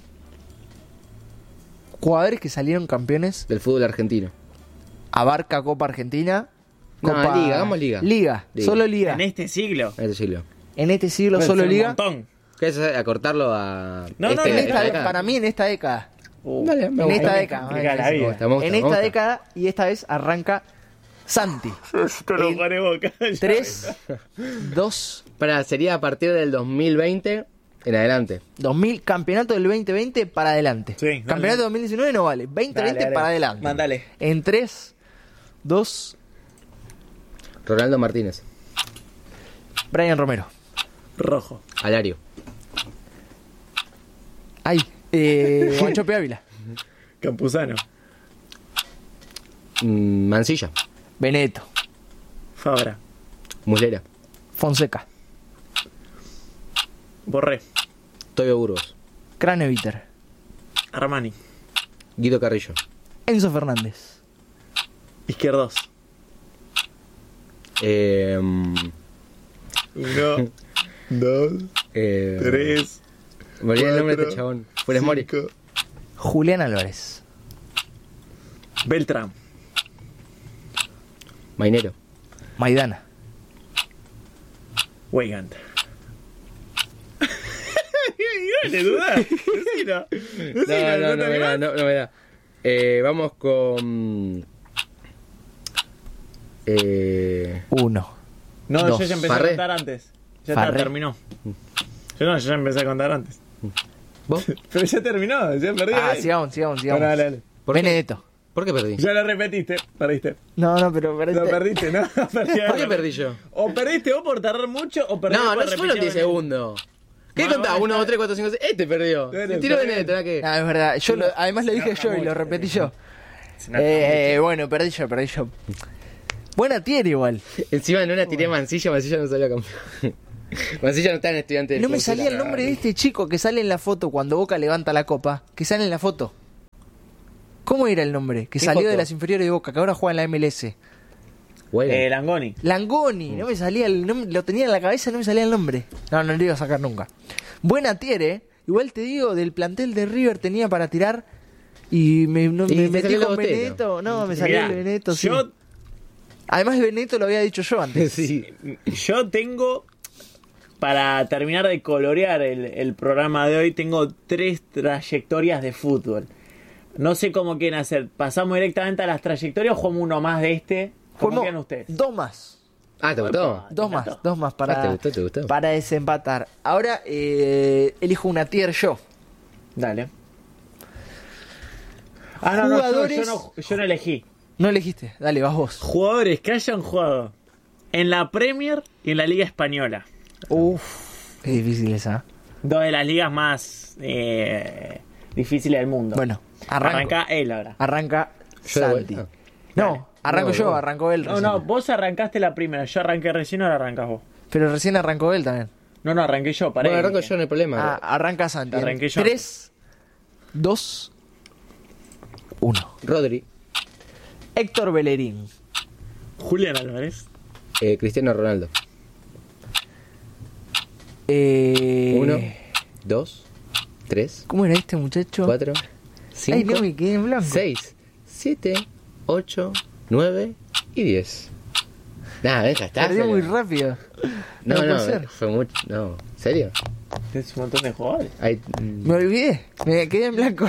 Jugadores que salieron campeones. Del fútbol argentino. Abarca Copa Argentina. No, Copa... Liga, hagamos Liga. Liga, Liga. solo Liga. En este siglo. En este siglo. En este siglo Puede solo ser un Liga. montón. ¿Qué es acortarlo a No, no, En no, esta, década? para mí en esta década. Dale, me En gusta. esta Hay que década. complicar la ¿vale? vida. Me gusta, me gusta, En me esta gusta. década y esta vez arranca Santi. Esto lo pone boca. 3, 2, Sería a partir del 2020 en adelante. 2000, campeonato del 2020 para adelante. Sí, dale. Campeonato del 2019 no vale. 2020 Dale. para adelante. Mándale. En 3, 2, Ronaldo Martínez. Brian Romero. Rojo. Alario. Ay, Guanchope Ávila. Campuzano. Mansilla. Beneto. Fabra. Muslera. Fonseca. Borré. Toyo Burgos. Craneviter. Armani. Guido Carrillo. Enzo Fernández. Izquierdos. 1, 2, 3. Me olvidé el nombre de 4, este chabón. Funes Mori. 5. Julián Álvarez. Beltrán. Mainero. Maidana. Weigand. ¿Le dudas? Decilo. No me da. Vamos con. 1. No, Dos. yo ya empecé Farré. a contar antes. Ya está, Farré. terminó. Yo ya empecé a contar antes. ¿Vos? Pero ya terminó, ya perdí. Ah, sigamos. Bueno, dale. ¿Por qué? Benedetto. ¿Por qué perdí? Ya lo repetiste, perdiste. No, pero Lo perdiste, ¿no? ¿Por qué perdí yo? O perdiste vos por tardar mucho o perdiste No, por no fueron 10 segundos. ¿Qué Bueno, contás? bueno, 1, 2, 3, 4, 5, 6. Este perdió. Bueno, Se tiró está Benedetto, bien. ¿verdad que? Ah, es verdad. Además lo dije enoja yo y lo mucho, repetí yo. Se enoja Bueno, perdí yo. Buena tier igual. Encima en una tiré Mancilla no salió campeón. Mancilla no está en estudiante del No me fútbol. salía el nombre de este chico que sale en la foto cuando Boca levanta la copa. Que sale en la foto. ¿Cómo era el nombre? Que ¿Qué salió foto? de las inferiores de Boca, que ahora juega en la MLS. Huele. Langoni. Langoni, no me salía el nombre, lo tenía en la cabeza, no me salía el nombre. No lo iba a sacar nunca. Buena tier, Igual te digo, del plantel de River tenía para tirar y me te metí salió con el Botero. Benedetto. No, me salió Mirá, el Benedetto, sí. yo, Además el Benedetto lo había dicho yo antes. Sí. yo tengo, para terminar de colorear el programa de hoy, tengo 3 trayectorias de fútbol. No sé cómo quieren hacer. ¿Pasamos directamente a las trayectorias o jugamos uno más de este? ¿Cómo Jugamos quieran ustedes? 2 más. Ah, ¿te gustó? Dos más para, ¿Te gustó? para desempatar. Ahora elijo una tier yo. Dale. Ah, no, Jugadores- yo no elegí. No elegiste, dale, vas vos. Jugadores que hayan jugado en la Premier y en la Liga Española. Uf, es difícil esa. 2 de las ligas más difíciles del mundo. Bueno, arranco. Arranca él ahora. Arranca Yo de Santi. vuelta. No, arranco No, yo, no. arrancó él No, recién. no, vos arrancaste la primera. Yo arranqué recién, ahora arrancas vos. Pero recién arrancó él también. No, arranqué yo, para Bueno, arranco yo, no hay problema. Arranca Santi. Arranqué yo. 3, 2, 1. Rodri, Héctor Bellerín. Julián Álvarez. Cristiano Ronaldo. Eh, 1, 2, 3, ¿Cómo era este muchacho? 4, Ay, 5, no me quedé en blanco. 6, 7, 8, 9 y 10. Nada, ya está. Perdió salió. muy rápido. No, puede no, ser. fue mucho. No, ¿serio? Es un montón de jugadores. Hay, Me olvidé, me quedé en blanco.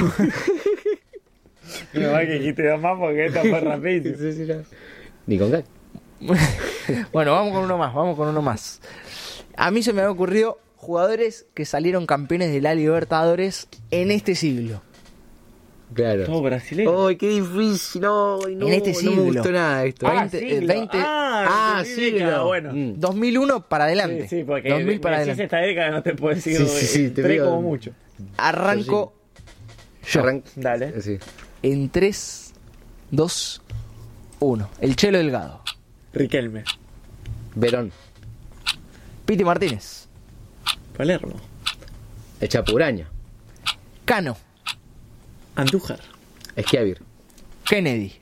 No va que dijiste 2 más porque esta fue rapidísimo. Ni con gag. Bueno, vamos con uno más. A mí se me había ocurrido jugadores que salieron campeones de la Libertadores en este siglo. Claro. Todo brasileño. ¡Ay, qué difícil! Ay, no, En este no siglo. me gustó nada esto. 20, siglo. Bueno. 2001 para adelante. Sí, porque 2000 para me decís adelante. esta década no te puedo decir Sí, te 3 digo. como mucho. Arranco yo. Dale. Sí. En 3, 2, 1. El Chelo Delgado. Riquelme. Verón. Piti Martínez. Palermo. El Chapuraño. Cano. Andújar. Schiavir. Kennedy.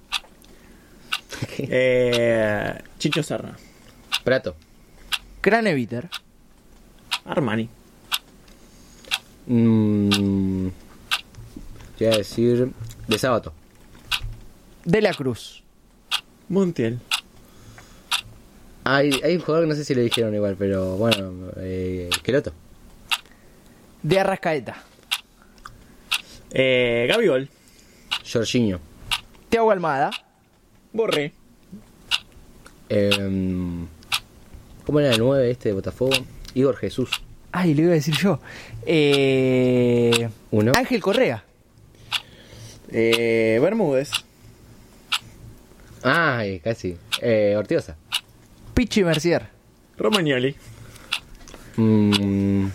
Chicho Serna. Prato. Craneviter. Armani. Voy a decir. De Sábato. De la Cruz. Montiel. Hay un jugador que no sé si lo dijeron igual, pero bueno. Queloto. De Arrascaeta. Gabigol. Jorginho. Thiago Almada. Borré. ¿Cómo era el 9 este de Botafogo? Igor Jesús. Ay, le iba a decir yo. Uno. Ángel Correa. Bermúdez. Ay, casi. Ortigosa. Pichi Mercier. Romagnoli. ¿Con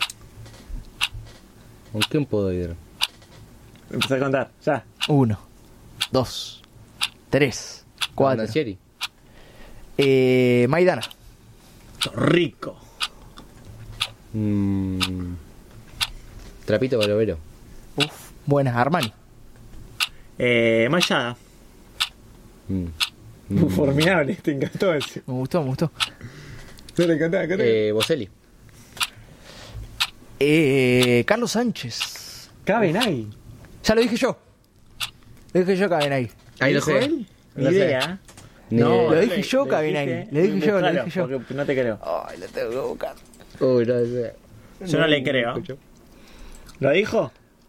quién puedo ir? Empecé a contar. Ya. 1, 2, 3, 4. Nacieri. Maidana. Rico. Trapito Balovero. Uf, buenas. Armani. Mayada. Formidable. Te encantó ese. Me gustó. ¿Te le encantó? Boselli. Carlos Sánchez. Caben ahí. Ya lo dije yo. Caben ahí. Ahí lo ¿Dijo sé. él? Ni Lo sé. idea. Ni No, idea. Lo dije yo, Cabinay. Lo dije yo. Porque no te creo. Ay, lo tengo que buscar. Uy, no sé. Yo no le creo. ¿Lo dijo?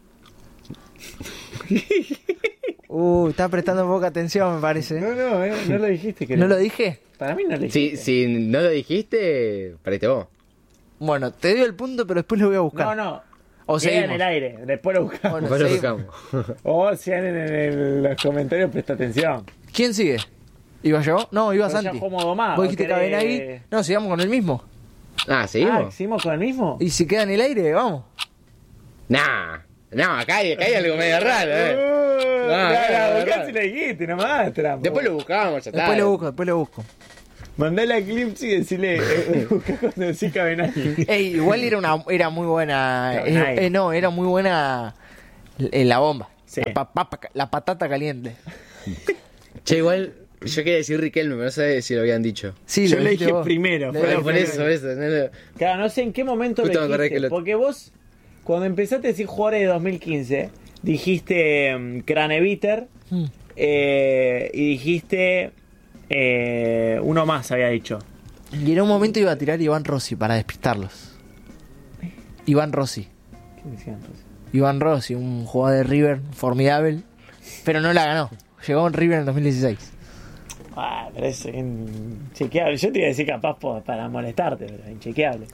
Está prestando poca atención, me parece. No lo dijiste. ¿No lo dije? Para mí no lo dijiste. Si no lo dijiste, pariste vos. Bueno, te doy el punto, pero después lo voy a buscar. No. O Queda en seguimos. el aire, después lo buscamos. Bueno, Después lo seguimos. buscamos. O si en los comentarios presta atención. ¿Quién sigue? ¿Iba yo? No, iba Pero ya Santi. jugamos dos más, ¿Vos ¿o dijiste querés? Cabenagui? No, sigamos con el mismo. Ah, ¿seguimos? ¿Seguimos con el mismo? Y si queda en el aire, vamos. Nah. No, acá hay algo medio raro, Claro, claro. casi le dijiste nomás, trampo. Después lo buscamos, ya está. Después lo busco. Mandale a Clips y decirle, busca cuando decís Cabenagui. Ey, igual era muy buena. Cabenagui. No, era muy buena la bomba. Sí. La patata caliente. Che, igual, yo quería decir Riquelme, pero no sé si lo habían dicho. Sí, Yo lo dijiste dije vos. primero. Lo fue dije lo Por primero. eso. No, no. Claro, no sé en qué momento Justo lo me acordé dijiste. que lo- Porque vos, cuando empezaste a decir jugadores de 2015, dijiste Craneviter Mm. y dijiste uno más, había dicho. Y en un momento iba a tirar Iván Rossi para despistarlos. Iván Rossi. ¿Qué decían entonces? Iván Rossi, un jugador de River formidable. Pero no la ganó. Llegó en River en el 2016. Ah, pero es inchequeable. Yo te iba a decir capaz para molestarte, pero inchequeable.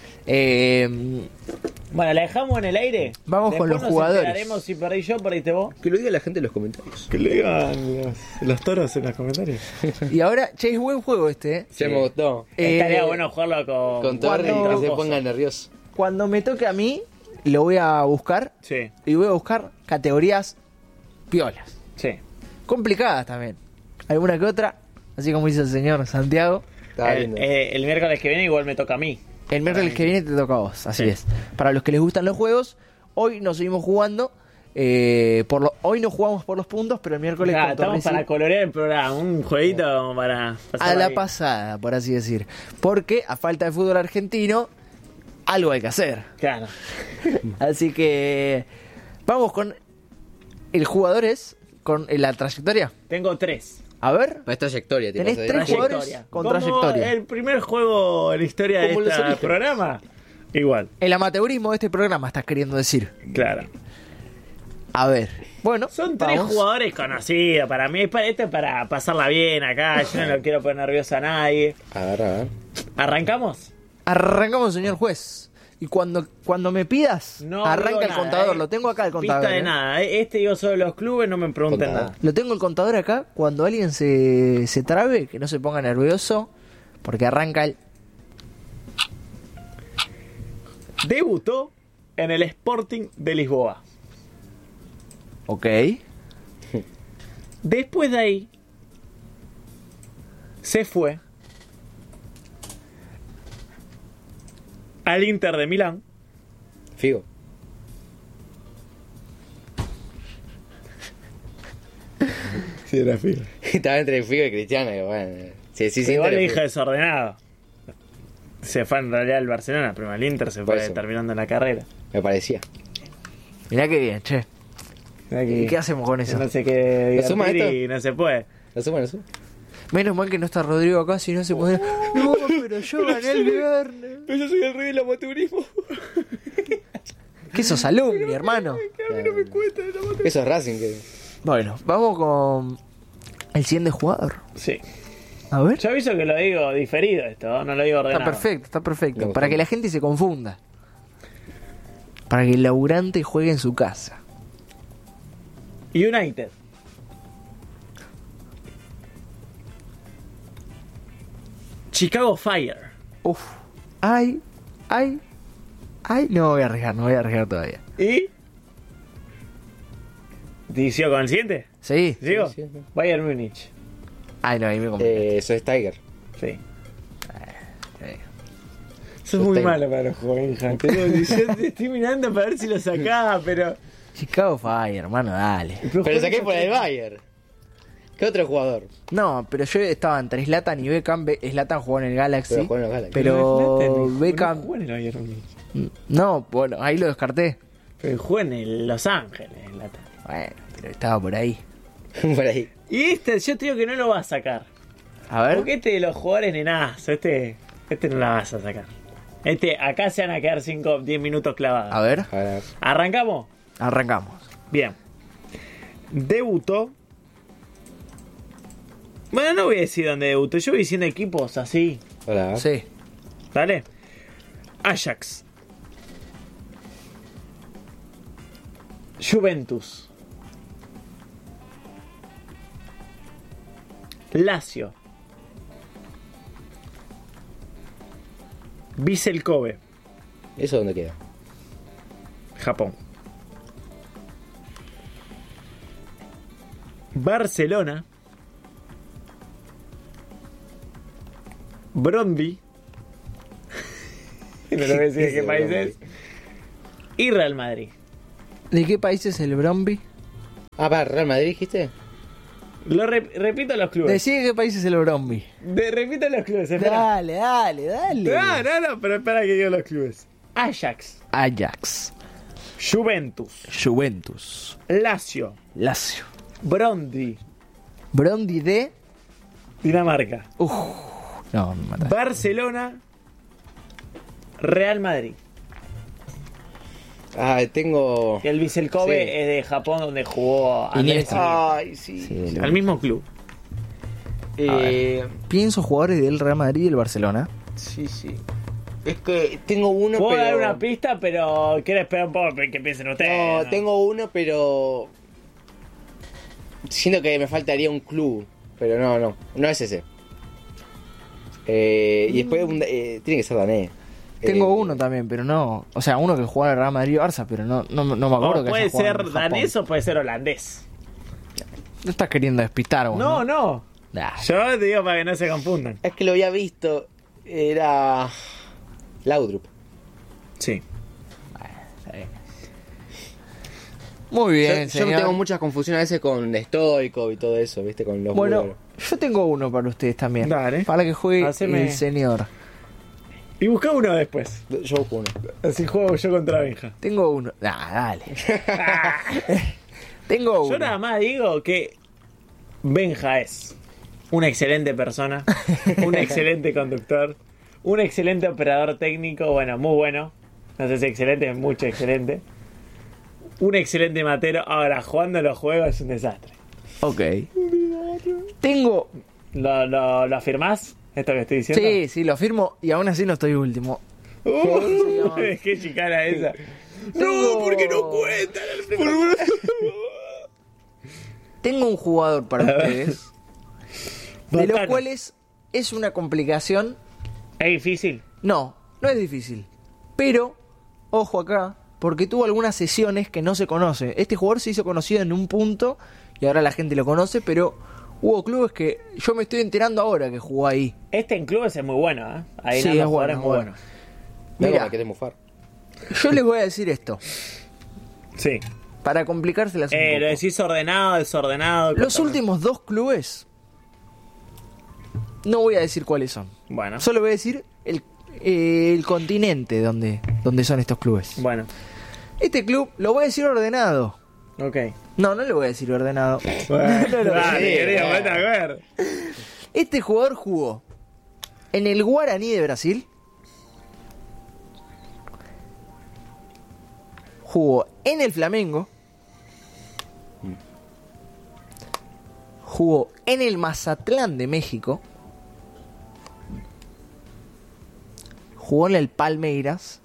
Bueno, ¿la dejamos en el aire? Vamos con los Después jugadores. Nos enteraremos si perdí yo, perdiste vos. Que lo diga la gente en los comentarios. Que lo digan los toros en los comentarios. Y ahora, che, es buen juego este. Se me gustó. Estaría bueno jugarlo Con Torre y que cuando- se ponga nervioso. Cuando me toque a mí, lo voy a buscar. Sí, Y voy a buscar categorías piolas. sí. Complicadas también. Alguna que otra. Así como dice el señor Santiago. Está El, lindo. el miércoles que viene igual me toca a mí. El miércoles que viene te toca a vos. Así Sí. es. Para los que les gustan los juegos, hoy nos seguimos jugando. Hoy no jugamos por los puntos, pero el miércoles Ah, con estamos Torresi para colorear el programa, un jueguito como para a pasarla la bien. pasada, por así decir. Porque a falta de fútbol argentino, algo hay que hacer. Claro. Así que vamos con el jugadores, con la trayectoria. Tengo 3. A ver, Es trayectoria, tipo. Tenés ¿sabes? tres jugadores con trayectoria. El primer juego en la historia de Como los este orígenes. programa. Igual, el amateurismo de este programa estás queriendo decir. claro. A ver, bueno, Son 3 vamos. jugadores conocidos. Para mí, esto es para pasarla bien acá. Yo no lo quiero poner nervioso a nadie. A ver. ¿Arrancamos? Arrancamos, señor juez. Y cuando me pidas, No arranca digo el nada, contador. Lo tengo acá el contador. Pista de ¿eh? nada. Este digo sobre los clubes, no me pregunten Contador. nada. Lo tengo el contador acá. Cuando alguien se trabe, que no se ponga nervioso, porque arranca el... Debutó en el Sporting de Lisboa. Ok. Después de ahí, se fue al Inter de Milán. Figo. Sí, era Figo. Estaba entre Figo y Cristiano, que bueno. Sí, sí, sí. Igual le Inter- dije desordenado. Se fue en realidad al Barcelona, pero al Inter se Por fue eso. terminando la carrera. Me parecía. Mirá qué bien, che. ¿Y qué hacemos con eso? No sé qué ¿Lo suma divertir y esto? no se puede. ¿Lo suma, lo suma? Menos mal que no está Rodrigo acá, si no se puede... No, pero yo gané el viernes. Pero yo soy el rey del amateurismo. ¿Qué sos alumni, hermano? Eso es Racing. Que... Bueno, vamos con el siguiente jugador. Sí. A ver. Yo aviso que lo digo diferido esto, no lo digo ordenado. Está perfecto, está perfecto. Me Para gustó. que la gente se confunda. Para que el laburante juegue en su casa. United. Chicago Fire. Uf. Ay. No voy a arriesgar todavía. ¿Y? ¿Te sigo con el siguiente? ¿Sí? ¿Sigo? Sí, sí. Bayern Múnich. Ay, no, ahí me compré. Eso es Tiger. Sí. Sos muy Sostén. malo para los juegos, hija. Yo te estoy mirando para ver si lo sacás, pero... Chicago Fire, hermano, dale. Pero saqué por el Bayern. ¿Qué otro jugador? No, pero yo estaba entre Zlatan y Beckham. Zlatan jugó en el Galaxy. Pero jugó en el Galaxy. Pero Beckham... No jugó en el Bayern Múnich. No, bueno, ahí lo descarté. Pero jugó en el Los Ángeles. Zlatan. Bueno, pero estaba por ahí. Por ahí. Y este, yo te digo que no lo vas a sacar. A ver. Porque este de los jugadores nenazo, este no la vas a sacar. Acá se van a quedar 5, 10 minutos clavados. A ver. A ver. ¿Arrancamos? Arrancamos. Bien. Debutó. Bueno, no voy a decir dónde debutó. Yo voy diciendo equipos así. Hola. Sí. ¿Vale? Ajax. Juventus. Lazio. Vissel Kobe, ¿Eso dónde queda? Japón. Barcelona. Brondby. No le voy a decir de qué país es. Y Real Madrid. ¿De qué país es el Bromby? Ah, para Real Madrid, ¿dijiste? Repito los clubes. Decí de qué país es el Bromby. Repito los clubes, espera. Dale. No, pero espera que diga los clubes. Ajax. Ajax. Juventus. Lazio. Brondby. Brondby de... Dinamarca. No, me mataste. Barcelona. Real Madrid. Ah, tengo... Y el Vissel Kobe Sí. es de Japón, donde jugó Andrés Iniesta. Iniesta. Ay, sí. Sí, Al mismo club. Pienso jugadores del Real Madrid y del Barcelona. Sí. Es que tengo uno, Puedo pero... dar una pista, pero quiero esperar un poco que piensen ustedes. No, tengo uno, pero... Siento que me faltaría un club. Pero no es ese. Y después tiene que ser danés. Tengo uno también, pero no. O sea, uno que juega en el Real Madrid y Barça, pero no me acuerdo que puede haya jugado ser en Japón. danés o puede ser holandés. No estás queriendo despistar vos, No. Nah. Yo te digo para que no se confundan. Es que lo había visto. Era... Laudrup. Sí. Muy bien, Yo señor. tengo muchas confusiones a veces con Stoikov y todo eso, ¿viste? Con los Bueno, búlgaros. yo tengo uno para ustedes también. Dale. Para que juegue Haceme- el señor. Y busca uno después. Yo busco uno. Así juego yo contra Benja. Tengo uno. Dale. Tengo uno. Yo nada más digo que Benja es una excelente persona, un excelente conductor, un excelente operador técnico, bueno, muy bueno. No sé si excelente, mucho excelente. Un excelente matero. Ahora, jugando los juegos es un desastre. Ok. Tengo... ¿Lo afirmás? ¿Esto que estoy diciendo? Sí, lo firmo y aún así no estoy último. Qué chicana esa. Tengo- No, porque no cuentan Tengo un jugador para ustedes, de los Bacana. cuales es una complicación. Es difícil. No es difícil. Pero, ojo acá, porque tuvo algunas sesiones que no se conoce. Este jugador se hizo conocido en un punto y ahora la gente lo conoce, pero hubo clubes que yo me estoy enterando ahora que jugó ahí. Este en clubes es muy bueno, ¿eh? Ahí Sí, nada, es jugador bueno, es muy es bueno. bueno. Mira. Me querés mufar. Yo les voy a decir esto, Sí. para complicárselas un poco. Lo decís ordenado, desordenado. Los últimos dos clubes, no voy a decir cuáles son. Bueno. Solo voy a decir el continente donde son estos clubes. Bueno. Este club lo voy a decir ordenado. Ok. No le voy a decir ordenado. Bueno, No, dale, sí, querido, vete a ver. Este jugador jugó en el Guaraní de Brasil. Jugó en el Flamengo. Jugó en el Mazatlán de México. Jugó en el Palmeiras.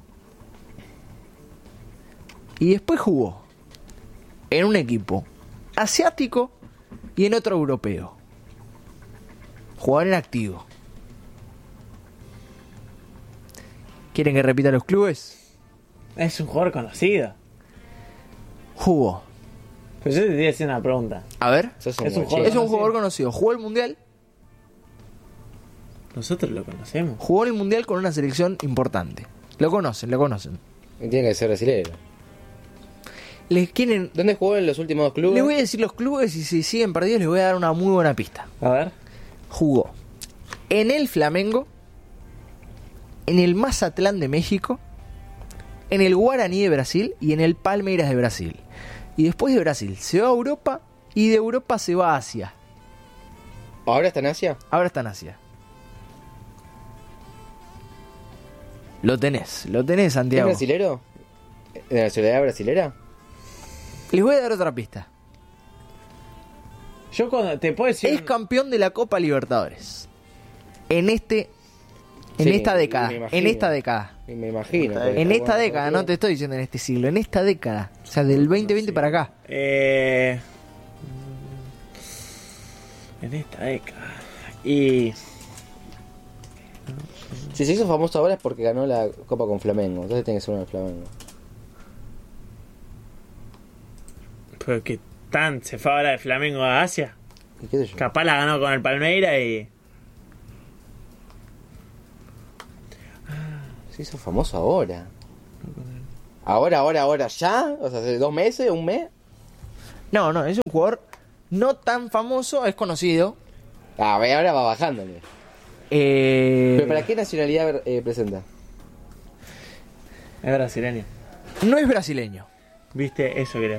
Y después jugó en un equipo asiático y en otro europeo. Jugador en activo. ¿Quieren que repita los clubes? Es un jugador conocido. Jugó. Pero yo te estoy haciendo una pregunta. A ver. Es Sos un guachín. jugador Es un conocido. jugador conocido. Jugó el mundial. Nosotros lo conocemos. Jugó el mundial con una selección importante. Lo conocen. Tiene que ser brasileño. Les quieren. ¿Dónde jugó en los últimos dos clubes? Les voy a decir los clubes y si siguen perdidos les voy a dar una muy buena pista. A ver. Jugó en el Flamengo, en el Mazatlán de México, en el Guaraní de Brasil y en el Palmeiras de Brasil. Y después de Brasil se va a Europa y de Europa se va a Asia. ¿Ahora está en Asia? Ahora está en Asia. Lo tenés, ¿Es Santiago. brasilero? ¿De la nacionalidad brasilera? Les voy a dar otra pista. Yo cuando te puedo decir. Es campeón de la Copa Libertadores. En este En Sí, esta década, me imagino. en esta década. Y me imagino. En esta década, no te estoy diciendo en este siglo, en esta década. O sea, del 2020 para acá. En esta década. Y. Si se hizo famoso ahora es porque ganó la Copa con Flamengo. Entonces tiene que ser uno de Flamengo. Pero que tan se fue ahora de Flamengo a Asia. ¿Y qué sé yo? Capaz la ganó con el Palmeiras y. Se hizo famoso ahora. Ahora, ya. O sea, hace 2 meses, 1 mes. No, es un jugador no tan famoso, es conocido. A ver, ahora va bajándole. ¿Pero para qué nacionalidad presenta? Es brasileño. No es brasileño. ¿Viste? Eso quería.